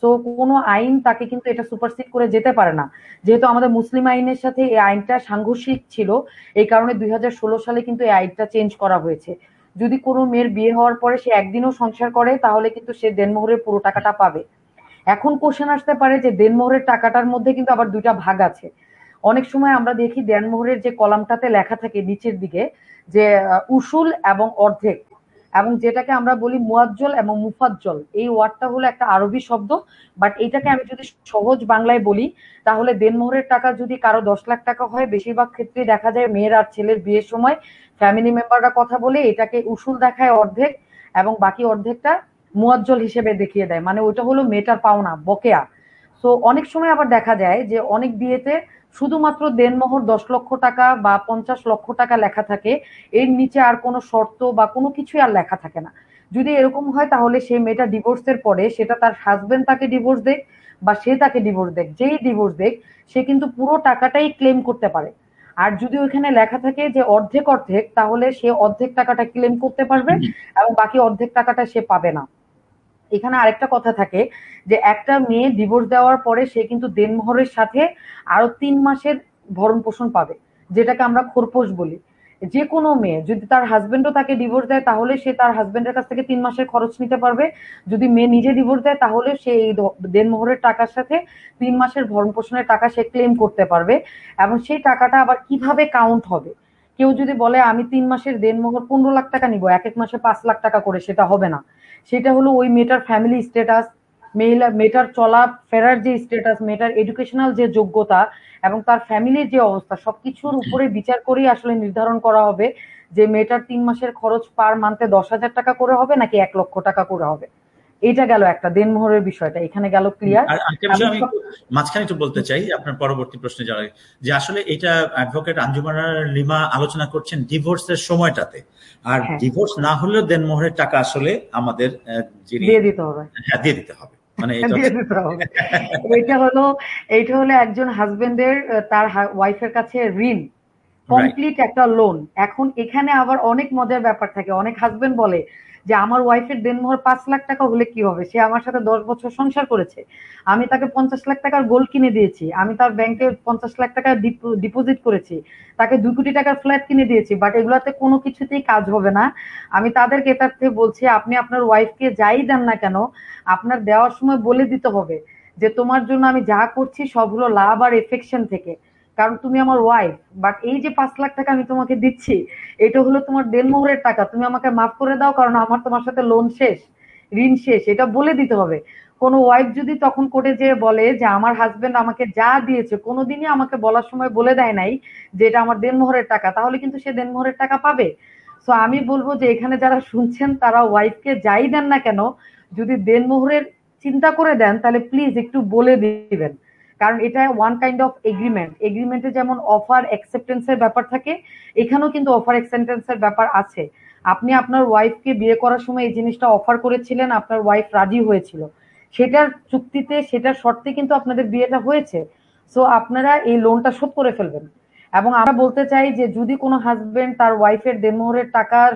সো কোনো আইন তাকে কিন্তু এটা সুপারসিড করে যেতে পারে না, যেহেতু আমাদের মুসলিম আইনের সাথে এই আইনটা সাংঘর্ষিক ছিল। এই কারণে দুই হাজার ষোলো সালে কিন্তু এই আইনটা চেঞ্জ করা হয়েছে। যদি কোনো মেয়ের বিয়ে হওয়ার পরে সে একদিনও সংসার করে তাহলে কিন্তু সে দেনমোহরের পুরো টাকাটা পাবে। এখন কোশ্চেন আসতে পারে যে দেনমোহরের টাকাটার মধ্যে কিন্তু আবার দুইটা ভাগ আছে। অনেক সময় আমরা দেখি দেনমোহরের যে কলামটাতে লেখা থাকে নিচের দিকে যে আহ, উসুল এবং অর্ধেক, এবং যেটাকে আমরা বলি মুয়াজ্জল এবং মুফাজ্জল, এই ওয়ার্ডটা হলো একটা আরবি শব্দ। বাট এইটাকে আমি যদি সহজ বাংলায় বলি তাহলে দেনমোহরের টাকা যদি কারো দশ লাখ টাকা হয়, বেশিরভাগ ক্ষেত্রে দেখা যায় মেয়ের আর ছেলের বিয়ের সময় ফ্যামিলি মেম্বাররা কথা বলে এটাকে উসুল দেখায় অর্ধেক, এবং বাকি অর্ধেকটা মুয়াজ্জল হিসেবে দেখিয়ে দেয়, মানে ওইটা হলো মেয়েটার পাওনা বকেয়া। তো অনেক সময় আবার দেখা যায় যে অনেক বিয়েতে শুধুমাত্র দেনমোহর দশ লক্ষ টাকা বা পঞ্চাশ লক্ষ টাকা লেখা থাকে, এর নিচে আর কোনো শর্ত বা কোনো কিছুই আর লেখা থাকে না। যদি এরকম হয় তাহলে সেই মেয়েটা ডিভোর্সের পরে সেটা তার হাজবেন্ড তাকে ডিভোর্স দেখ বা সে তাকে ডিভোর্স দেখ, যেই ডিভোর্স দেখ সে কিন্তু পুরো টাকাটাই ক্লেম করতে পারে। আর যদি ওইখানে লেখা থাকে যে অর্ধেক অর্ধেক, তাহলে সে অর্ধেক টাকাটা ক্লেম করতে পারবে এবং বাকি অর্ধেক টাকাটা সে পাবে না। এখানে আরেকটা কথা থাকে যে একটা মেয়ে ডিভোর্স দেওয়ার পরে সে কিন্তু দেনমোহরের সাথে আরো তিন মাসের ভরণ পোষণ পাবে, যেটাকে আমরা খোরপোশ বলি। যে কোনো মেয়ে যদি তার হাজবেন্ডও তাকে ডিভোর্স দেয় তাহলে সে তার হাজবেন্ডের কাছ থেকে তিন মাসের খরচ নিতে পারবে। যদি মেয়ে নিজে ডিভোর্স দেয় তাহলে সে এই দ- দেনমোহরের টাকার সাথে তিন মাসের ভরণ পোষণের টাকা সে ক্লেম করতে পারবে। এবং সেই টাকাটা আবার কিভাবে কাউন্ট হবে, কেউ যদি বলে আমি তিন মাসের দেনমোহর পনেরো লাখ টাকা নিব, এক এক মাসে পাঁচ লাখ টাকা করে, সেটা হবে না। সেটা হলো ওই মেয়েটার ফ্যামিলি স্ট্যাটাস, মেয়েলা মেয়েটার চলা ফেরার যে স্ট্যাটাস, মেয়েটার এডুকেশনাল যে যোগ্যতা এবং তার ফ্যামিলির যে অবস্থা, সবকিছুর উপরে বিচার করেই আসলে নির্ধারণ করা হবে যে মেয়েটার তিন মাসের খরচ পার মান্থে দশ হাজার টাকা করে হবে নাকি এক লক্ষ টাকা করে হবে। এইটা গেল একটা দেনমোহরের বিষয়টা, এখানে গেল ক্লিয়ার। আর আরেকটা বিষয় আমি একটু মাঝখানে একটু বলতে চাই আপনার পরবর্তী প্রশ্নে যাওয়ার আগে, যে আসলে এটা অ্যাডভোকেট আঞ্জুমানা লিমা আলোচনা করছেন ডিভোর্সের সময়টাতে, আর হ্যাঁ, ডিভোর্স না হলেও দেনমোহরের টাকা আসলে আমাদের আহ, যিনি দিয়ে দিতে হবে, হ্যাঁ দিয়ে দিতে হবে, মানে এটা দিয়ে হচ্ছে দিতে হবে। এইটা হলো এইটা হলো একজন হাজবেন্ডের তার ওয়াইফের কাছে ঋণ, রাইট। কমপ্লিট একটা লোন। এখন এখানে আবার অনেক মজার ব্যাপার থাকে, অনেক হাজবেন্ড বলে যে আমার ওয়াইফের দেনমোহর পাঁচ লাখ টাকা হলে কি হবে, সে আমার সাথে দশ বছর সংসার করেছে, আমি তাকে পঞ্চাশ লাখ টাকার গোল্ড কিনে দিয়েছি, আমি তার ব্যাংকে পঞ্চাশ লাখ টাকা ডিপোজিট করেছি, তাকে দুই কোটি টাকার ফ্ল্যাট কিনে দিয়েছি, বাট এগুলাতে কোনো কিছুতেই কাজ হবে না। আমি তাদেরকে এটার থেকে বলছি আপনি আপনার ওয়াইফকে যাই দেন না কেন আপনার দেওয়ার সময় বলে দিতে হবে যে তোমার জন্য আমি যা করছি সব হলো লাভ আর এফেকশন থেকে, কারণ তুমি আমার ওয়াইফ। বাট এই যে পাঁচ লাখ টাকা আমি তোমাকে দিচ্ছি এটা হলো তোমার দেনমোহরের টাকা, তুমি আমাকে মাফ করে দাও কারণ আমার তোমার সাথে লোন শেষ, ঋণ শেষ, এটা বলে দিতে হবে। কোনো ওয়াইফ যদি তখন কোর্টে যেয়ে বলে যে আমার হাজবেন্ড আমাকে যা দিয়েছে কোনোদিনই আমাকে বলার সময় বলে দেয় নাই যে এটা আমার দেনমোহরের টাকা, তাহলে কিন্তু সে দেনমোহরের টাকা পাবে। সো আমি বলবো যে এখানে যারা শুনছেন তারা ওয়াইফকে যাই দেন না কেন যদি দেনমোহরের চিন্তা করে দেন তাহলে প্লিজ একটু বলে দিবেন, কারণ এটা ওয়ান কাইন্ড অফ এগ্রিমেন্ট। এগ্রিমেন্টে যেমন অফার অ্যাকসেপ্টেন্সের ব্যাপার থাকে, এখানেও কিন্তু অফার অ্যাকসেপ্টেন্সের ব্যাপার আছে। আপনি আপনার ওয়াইফকে বিয়ে করার সময় এই জিনিসটা অফার করেছিলেন, আপনার ওয়াইফ রাজি হয়েছিল, সেটার চুক্তিতে সেটার শর্তে কিন্তু আপনাদের বিয়েটা হয়েছে। সো আপনারা এই লোনটা শোধ করে ফেলবেন। এবং আমরা বলতে চাই যে যদি কোনো হাজবেন্ড তার ওয়াইফের দেনমোহরের টাকার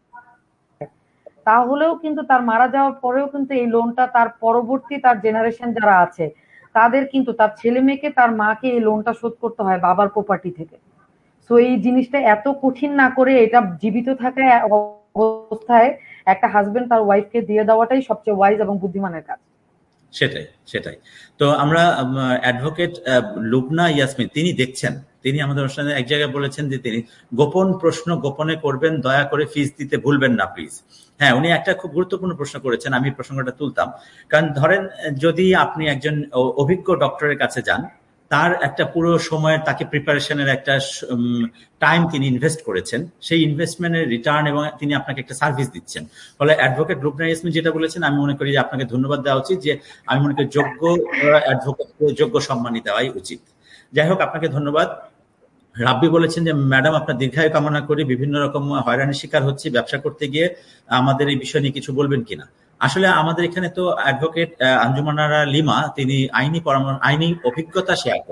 তাহলেও কিন্তু তার মারা যাওয়ার পরেও কিন্তু এই লোনটা তার পরবর্তী তার জেনারেশন যারা আছে তাদের কিন্তু তার ছেলে মেয়েকে তার মাকে এই লোনটা শোধ করতে হয় বাবার প্রপার্টি থেকে। সো এই জিনিসটা এত কঠিন না করে এটা জীবিত থাকা অবস্থায় একটা হাজবেন্ড তার ওয়াইফকে দিয়ে দেওয়াটাই সবচেয়ে ওয়াইজ এবং বুদ্ধিমানের কাজ। সেটাই সেটাই তো আমরা অ্যাডভোকেট লুবনা ইয়াসমিন তিনি দেখছেন, তিনি আমাদের অনুষ্ঠানে এক জায়গায় বলেছেন যে তিনি গোপন প্রশ্ন গোপনে করবেন, দয়া করে ফিস দিতে ভুলবেন না প্লিজ। হ্যাঁ, উনি একটা খুব গুরুত্বপূর্ণ প্রশ্ন করেছেন, আমি প্রসঙ্গটা তুলতাম। কারণ ধরেন যদি আপনি একজন অভিজ্ঞ ডক্টরের কাছে যান, তার একটা পুরো সময়ের তাকে প্রিপারেশনের একটা টাইম তিনি ইনভেস্ট করেছেন, সেই ইনভেস্টমেন্টের রিটার্ন এবং তিনি আপনাকে একটা সার্ভিস দিচ্ছেন। ফলে অ্যাডভোকেট লুবনা ইয়াসমিন যেটা বলেছেন আমি মনে করি যে আপনাকে ধন্যবাদ দেওয়া উচিত, যে আমি মনে করি যোগ্য অ্যাডভোকেটকে যোগ্য সম্মানই দেওয়াই উচিত। যাই হোক, আপনাকে ধন্যবাদ। রাব্বি বলেছেন যে ম্যাডাম আপনার দীর্ঘায়ু কামনা করি, বিভিন্ন রকম হয়রানির শিকার হচ্ছি ব্যবসা করতে গিয়ে, আমাদের এই বিষয় নিয়ে কিছু বলবেন কিনা। আসলে আমাদের এখানে তো অ্যাডভোকেট আঞ্জুমানা লিমা তিনি আইনি পরামর্শ আইনি অভিজ্ঞতা শেয়ার করছেন,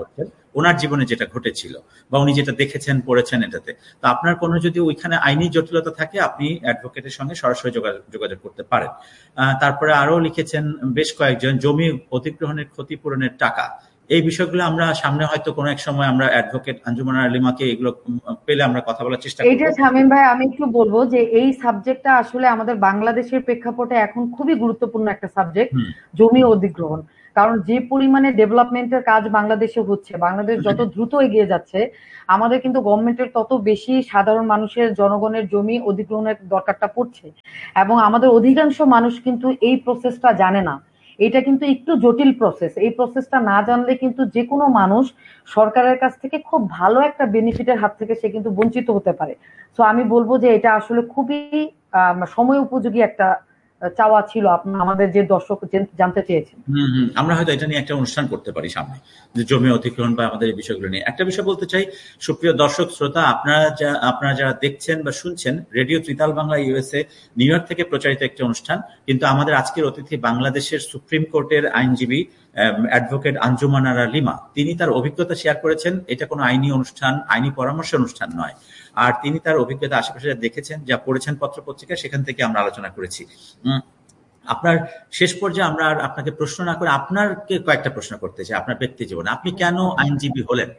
ওনার জীবনে যেটা ঘটেছিল বা উনি যেটা দেখেছেন পড়েছেন এটাতে। তো আপনার কোনো যদি ওইখানে আইনি জটিলতা থাকে আপনি অ্যাডভোকেটের সঙ্গে সরাসরি যোগাযোগ করতে পারেন। তারপরে আরো লিখেছেন বেশ কয়েকজন, জমি অধিগ্রহণের ক্ষতিপূরণের টাকা, এই বিষয়গুলো আমরা সামনে হয়তো কোনো এক সময় আমরা অ্যাডভোকেট আঞ্জুমান আরা লিমাকে এগুলো পেলে আমরা কথা বলার চেষ্টা করব। এইটা শামীম ভাই আমি একটু বলবো যে এই সাবজেক্টটা আসলে আমাদের বাংলাদেশের প্রেক্ষাপটে এখন খুবই গুরুত্বপূর্ণ একটা সাবজেক্ট, জমি অধিগ্রহণ। কারণ যে পরিমাণে ডেভেলপমেন্টের কাজ বাংলাদেশে হচ্ছে, বাংলাদেশ যত দ্রুত এগিয়ে যাচ্ছে, আমাদের কিন্তু গভর্নমেন্টের তত বেশি সাধারণ মানুষের, জনগণের জমি অধিগ্রহণের দরকারটা পড়ছে। এবং আমাদের অধিকাংশ মানুষ কিন্তু এই প্রসেসটা জানে না। এটা কিন্তু একটু জটিল প্রসেস। এই প্রসেসটা না জানলে কিন্তু যে কোনো মানুষ সরকারের কাছ থেকে খুব ভালো একটা বেনিফিটের হাত থেকে সে কিন্তু বঞ্চিত হতে পারে। তো আমি বলবো যে এটা আসলে খুবই সময় উপযোগী একটা চাওয়া ছিল আপনার, আমাদের যে দর্শক জানতে চেয়েছেন। হম হম আমরা হয়তো এটা নিয়ে একটা অনুষ্ঠান করতে পারি সামনে, যে জমি অধিগ্রহণ বা আমাদের এই বিষয়গুলো নিয়ে। একটা বিষয় বলতে চাই, সুপ্রিয় দর্শক শ্রোতা, আপনারা যা আপনারা যারা দেখছেন বা শুনছেন, radio tritaal Bangla USA new York থেকে প্রচারিত একটা অনুষ্ঠান, কিন্তু আমাদের আজকের অতিথি বাংলাদেশের সুপ্রিম কোর্টের আইনজীবী অ্যাডভোকেট আঞ্জুমান আরা লিমা। তিনি তার অভিজ্ঞতা শেয়ার করেছেন। এটা কোনো আইনি অনুষ্ঠান, আইনি পরামর্শ অনুষ্ঠান নয়। আর তিনি তার অভিজ্ঞতা আশেপাশে যা দেখেছেন, যা পড়েছেন পত্র পত্রিকায়, সেখান থেকে আমরা আলোচনা করেছি। আপনার শেষ পর্যায়ে আমরা আপনাকে প্রশ্ন না করে আপনাকে কয়েকটা প্রশ্ন করতে চাই আপনার ব্যক্তি জীবনে। আপনি কেন আইনজীবী হলেন?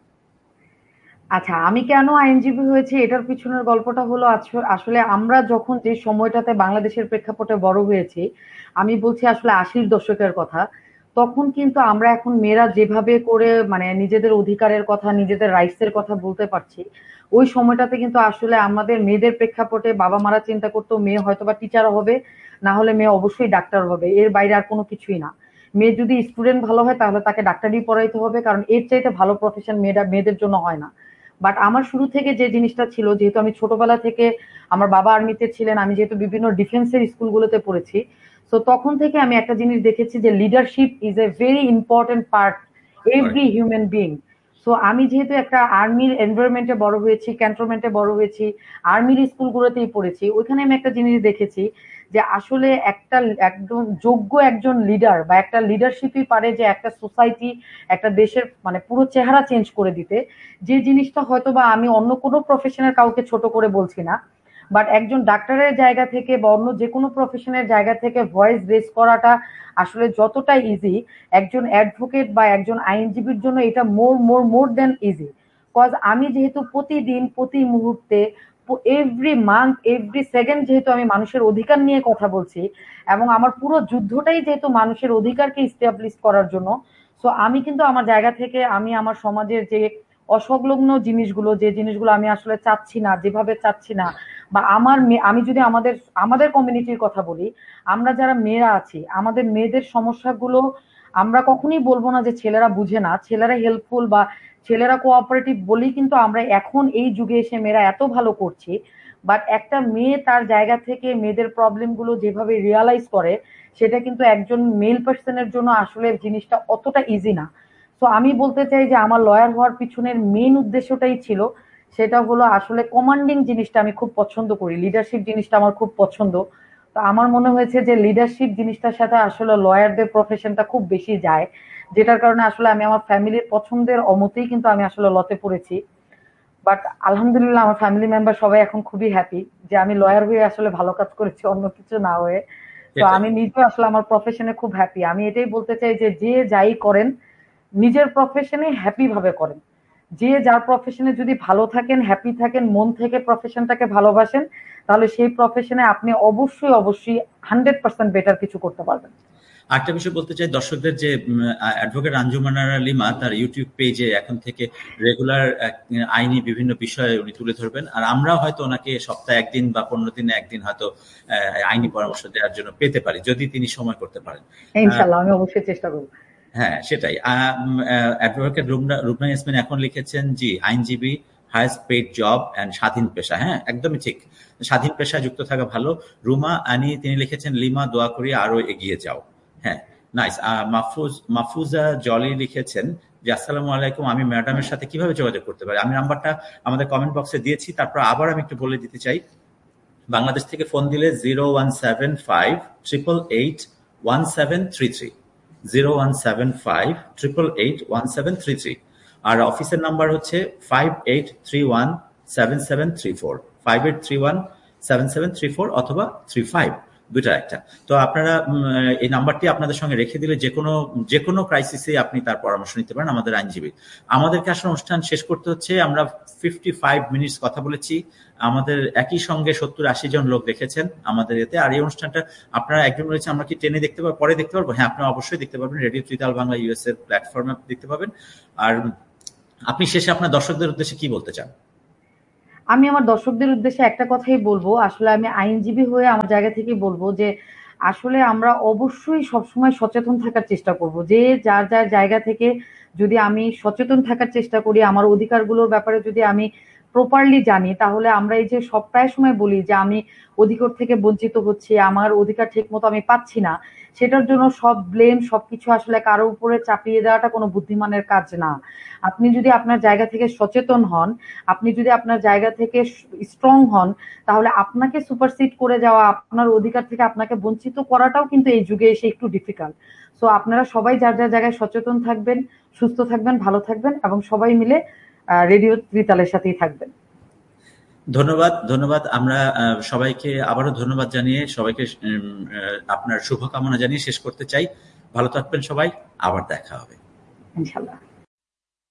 আচ্ছা, আমি কেন আইনজীবী হয়েছি এটার পিছনের গল্পটা হলো, আসলে আমরা যখন যে সময়টাতে বাংলাদেশের প্রেক্ষাপটে বড় হয়েছি, আমি বলছি আসলে আশির দশকের কথা, তখন কিন্তু আমরা এখন মেয়েরা যেভাবে করে মানে নিজেদের অধিকারের কথা, নিজেদের রাইটসের কথা বলতে পারছি, ওই সময়টাতে কিন্তু আসলে আমাদের মেয়েদের প্রেক্ষাপটে বাবা মারা চিন্তা করতো মেয়ে হয়তোবা টিচার হবে, না হলে মেয়ে অবশ্যই ডাক্তার হবে, এর বাইরে আর কোনো কিছুই না। মেয়ে যদি স্টুডেন্ট ভালো হয় তাহলে তাকে ডাক্তারি পড়াইতে হবে, কারণ এর চাইতে ভালো প্রফেশন মেয়েরা মেয়েদের জন্য হয় না। বাট আমার শুরু থেকে যে জিনিসটা ছিল, যেহেতু আমি ছোটবেলা থেকে আমার বাবা আর্মিতে ছিলেন, আমি যেহেতু বিভিন্ন ডিফেন্সের স্কুলগুলোতে পড়েছি, তো তখন থেকে আমি একটা জিনিস দেখেছি যে leadership is a very important part every human being. So আমি যেহেতু একটা আর্মির এনভায়রনমেন্টে বড় হয়েছি, ক্যান্টনমেন্টে বড় হয়েছি, আর্মির স্কুলগুলোতেই পড়েছি, ওইখানে আমি একটা জিনিস দেখেছি যে আসলে একটা একদম যোগ্য একজন লিডার বা একটা লিডারশিপই পারে যে একটা সোসাইটি, একটা দেশের মানে পুরো চেহারা চেঞ্জ করে দিতে। যে জিনিসটা হয়তো বা আমি অন্য কোনো প্রফেশনের কাউকে ছোট করে বলছি না, বাট একজন ডাক্তারের জায়গা থেকে বা অন্য যে কোনো প্রফেশনের জায়গা থেকে ভয়েস রেজ করাটা আসলে যতটা ইজি, একজন অ্যাডভোকেট বা একজন আইনজীবীর জন্য এটা মোর মোর মোর দেন ইজি। কজ আমি যেহেতু প্রতিদিন, প্রতি মুহূর্তে, এভরি মান্থ, এভরি সেকেন্ড যেহেতু আমি মানুষের অধিকার নিয়ে কথা বলছি, এবং আমার পুরো যুদ্ধটাই যেহেতু মানুষের অধিকারকে ইস্টাবলিশ করার জন্য, সো আমি কিন্তু আমার জায়গা থেকে আমি আমার সমাজের যে অসংলগ্ন জিনিসগুলো, যে জিনিসগুলো আমি আসলে চাচ্ছি না, যেভাবে চাচ্ছি না, বা আমার আমি যদি আমাদের আমাদের কমিউনিটির কথা বলি, আমরা যারা মেয়েরা আছি, আমাদের মেয়েদের সমস্যাগুলো আমরা কখনই বলবো না যে ছেলেরা বুঝে না, ছেলেরা হেল্পফুল বা ছেলেরা কোঅপারেটিভ বলি, কিন্তু আমরা এখন এই যুগে এসে মেয়েরা এত ভালো করছি। বাট একটা মেয়ে তার জায়গা থেকে মেয়েদের প্রবলেমগুলো যেভাবে রিয়ালাইজ করে, সেটা কিন্তু একজন মেল পার্সনের জন্য আসলে জিনিসটা অতটা ইজি না। তো আমি বলতে চাই যে আমার লয়ার হওয়ার পিছনের মেইন উদ্দেশ্যটাই ছিল, সেটা হলো আসলে কমান্ডিং জিনিসটা আমি খুব পছন্দ করি, লিডারশিপ জিনিসটা আমার খুব পছন্দ। তো আমার মনে হয়েছে যে লিডারশিপ জিনিসটার সাথে আসলে লয়ারদের প্রফেশনটা খুব বেশি যায়, যেটার কারণে আসলে আমি আমার ফ্যামিলির পছন্দের অমতেই কিন্তু আমি আসলে লতে পড়েছি। বাট আলহামদুলিল্লাহ আমার ফ্যামিলি মেম্বার সবাই এখন খুবই হ্যাপি যে আমি লয়ার হয়ে আসলে ভালো কাজ করেছি, অন্য কিছু না হয়ে। তো আমি নিজেও আসলে আমার প্রফেশনে খুব হ্যাপি। আমি এটাই বলতে চাই যে যে যাই করেন নিজের প্রফেশনে হ্যাপি ভাবে করেন। যে যার প্রফেশনে যদি ভালো থাকেন, হ্যাপি থাকেন, মন থেকে প্রফেশনটাকে ভালোবাসেন, তাহলে সেই প্রফেশনে আপনি অবশ্যই অবশ্যই হান্ড্রেড পার্সেন্ট বেটার কিছু করতে পারবেন। আরেকটা বিষয় বলতে চাই দর্শকদের, যে অ্যাডভোকেট আঞ্জুমান আরা লিমা তার ইউটিউব পেজে এখন থেকে রেগুলার আইনি বিভিন্ন বিষয়ে উনি তুলে ধরবেন, আর আমরাও হয়তো ওনাকে সপ্তাহে একদিন বা পনেরো দিনে একদিন হয়তো আইনি পরামর্শ দেওয়ার জন্য পেতে পারি, যদি তিনি সময় করতে পারেন। ইনশাআল্লাহ আমি অবশ্যই চেষ্টা করব। হ্যাঁ, সেটাই। অ্যাডভোকেট রুবনা ইয়াসমিন এখন লিখেছেন, জি আইনজীবী হাইয়েস্ট পেইড জব অ্যান্ড স্বাধীন পেশা। হ্যাঁ, একদমই ঠিক, স্বাধীন পেশায় যুক্ত থাকা ভালো। রুমা আনি তিনি লিখেছেন, লিমা দোয়া করি আরো এগিয়ে যাও। হ্যাঁ, নাইস। মাহফুজ মাহফুজা জলি লিখেছেন যে আসসালামু আলাইকুম, আমি ম্যাডামের সাথে কিভাবে যোগাযোগ করতে পারি? আমি নাম্বারটা আমাদের কমেন্ট বক্সে দিয়েছি, তারপর আবার আমি একটু বলে দিতে চাই। বাংলাদেশ থেকে ফোন দিলে zero one seven five triple eight one seven three three zero one seven five triple eight one seven three three আর অফিসের নাম্বার হচ্ছে five eight three one seven seven three four five eight three one seven seven three four অথবা three five, দুইটার একটা। তো আপনারা এই নাম্বারটি আপনাদের সঙ্গে রেখে দিলে যে কোনো যে কোনো ক্রাইসিসে আপনি তার পরামর্শ নিতে পারেন আমাদের আইনজীবী। আমাদেরকে আসলে অনুষ্ঠান শেষ করতে হচ্ছে। আমরা ফিফটি ফাইভ মিনিটস কথা বলেছি, আমাদের একই সঙ্গে সত্তর আশি জন লোক দেখেছেন আমাদের এতে। আর এই অনুষ্ঠানটা আপনারা একজন রয়েছে, আমরা কি টেনে দেখতে পারবো, পরে দেখতে পারবো? হ্যাঁ, আপনারা অবশ্যই দেখতে পারবেন, রেডিও ত্রিতাল বাংলা ইউএস এর প্ল্যাটফর্মে দেখতে পাবেন। আর আপনি শেষে আপনার দর্শকদের উদ্দেশ্যে কি বলতে চান? আমি আমার দর্শকদের উদ্দেশ্যে একটা কথাই বলবো, আসলে আমি আইনজীবী হয়ে আমার জায়গা থেকে বলবো যে আসলে আমরা অবশ্যই সবসময় সচেতন থাকার চেষ্টা করব। যে যার যার জায়গা থেকে যদি আমি সচেতন থাকার চেষ্টা করি, আমার অধিকারগুলোর ব্যাপারে যদি আমি প্রপারলি জানি, তাহলে আমরা এই যে সব প্রায় সময় বলি যে আমি অধিকার থেকে বঞ্চিত হচ্ছি, আমার অধিকার ঠিক মতো আমি পাচ্ছি না, সেটার জন্য সব ব্লেম সবকিছু আসলে কারো উপরে চাপিয়ে দেওয়াটা কোনো বুদ্ধিমানের কাজ না। আপনি যদি আপনার জায়গা থেকে সচেতন হন, আপনি যদি আপনার জায়গা থেকে স্ট্রং হন, তাহলে আপনাকে সুপারসিড করে যাওয়া, আপনার অধিকার থেকে আপনাকে বঞ্চিত করাটাও কিন্তু এই যুগে এসে একটু ডিফিকাল্ট। সো আপনারা সবাই যার যার জায়গায় সচেতন থাকবেন, সুস্থ থাকবেন, ভালো থাকবেন এবং সবাই মিলে রেডিও ত্রিতালের সাথেই থাকবেন। ধন্যবাদ, ধন্যবাদ। আমরা সবাইকে আবারও ধন্যবাদ জানিয়ে সবাইকে আপনার শুভকামনা জানিয়ে শেষ করতে চাই। ভালো থাকবেন সবাই, আবার দেখা হবে ইনশাল্লাহ।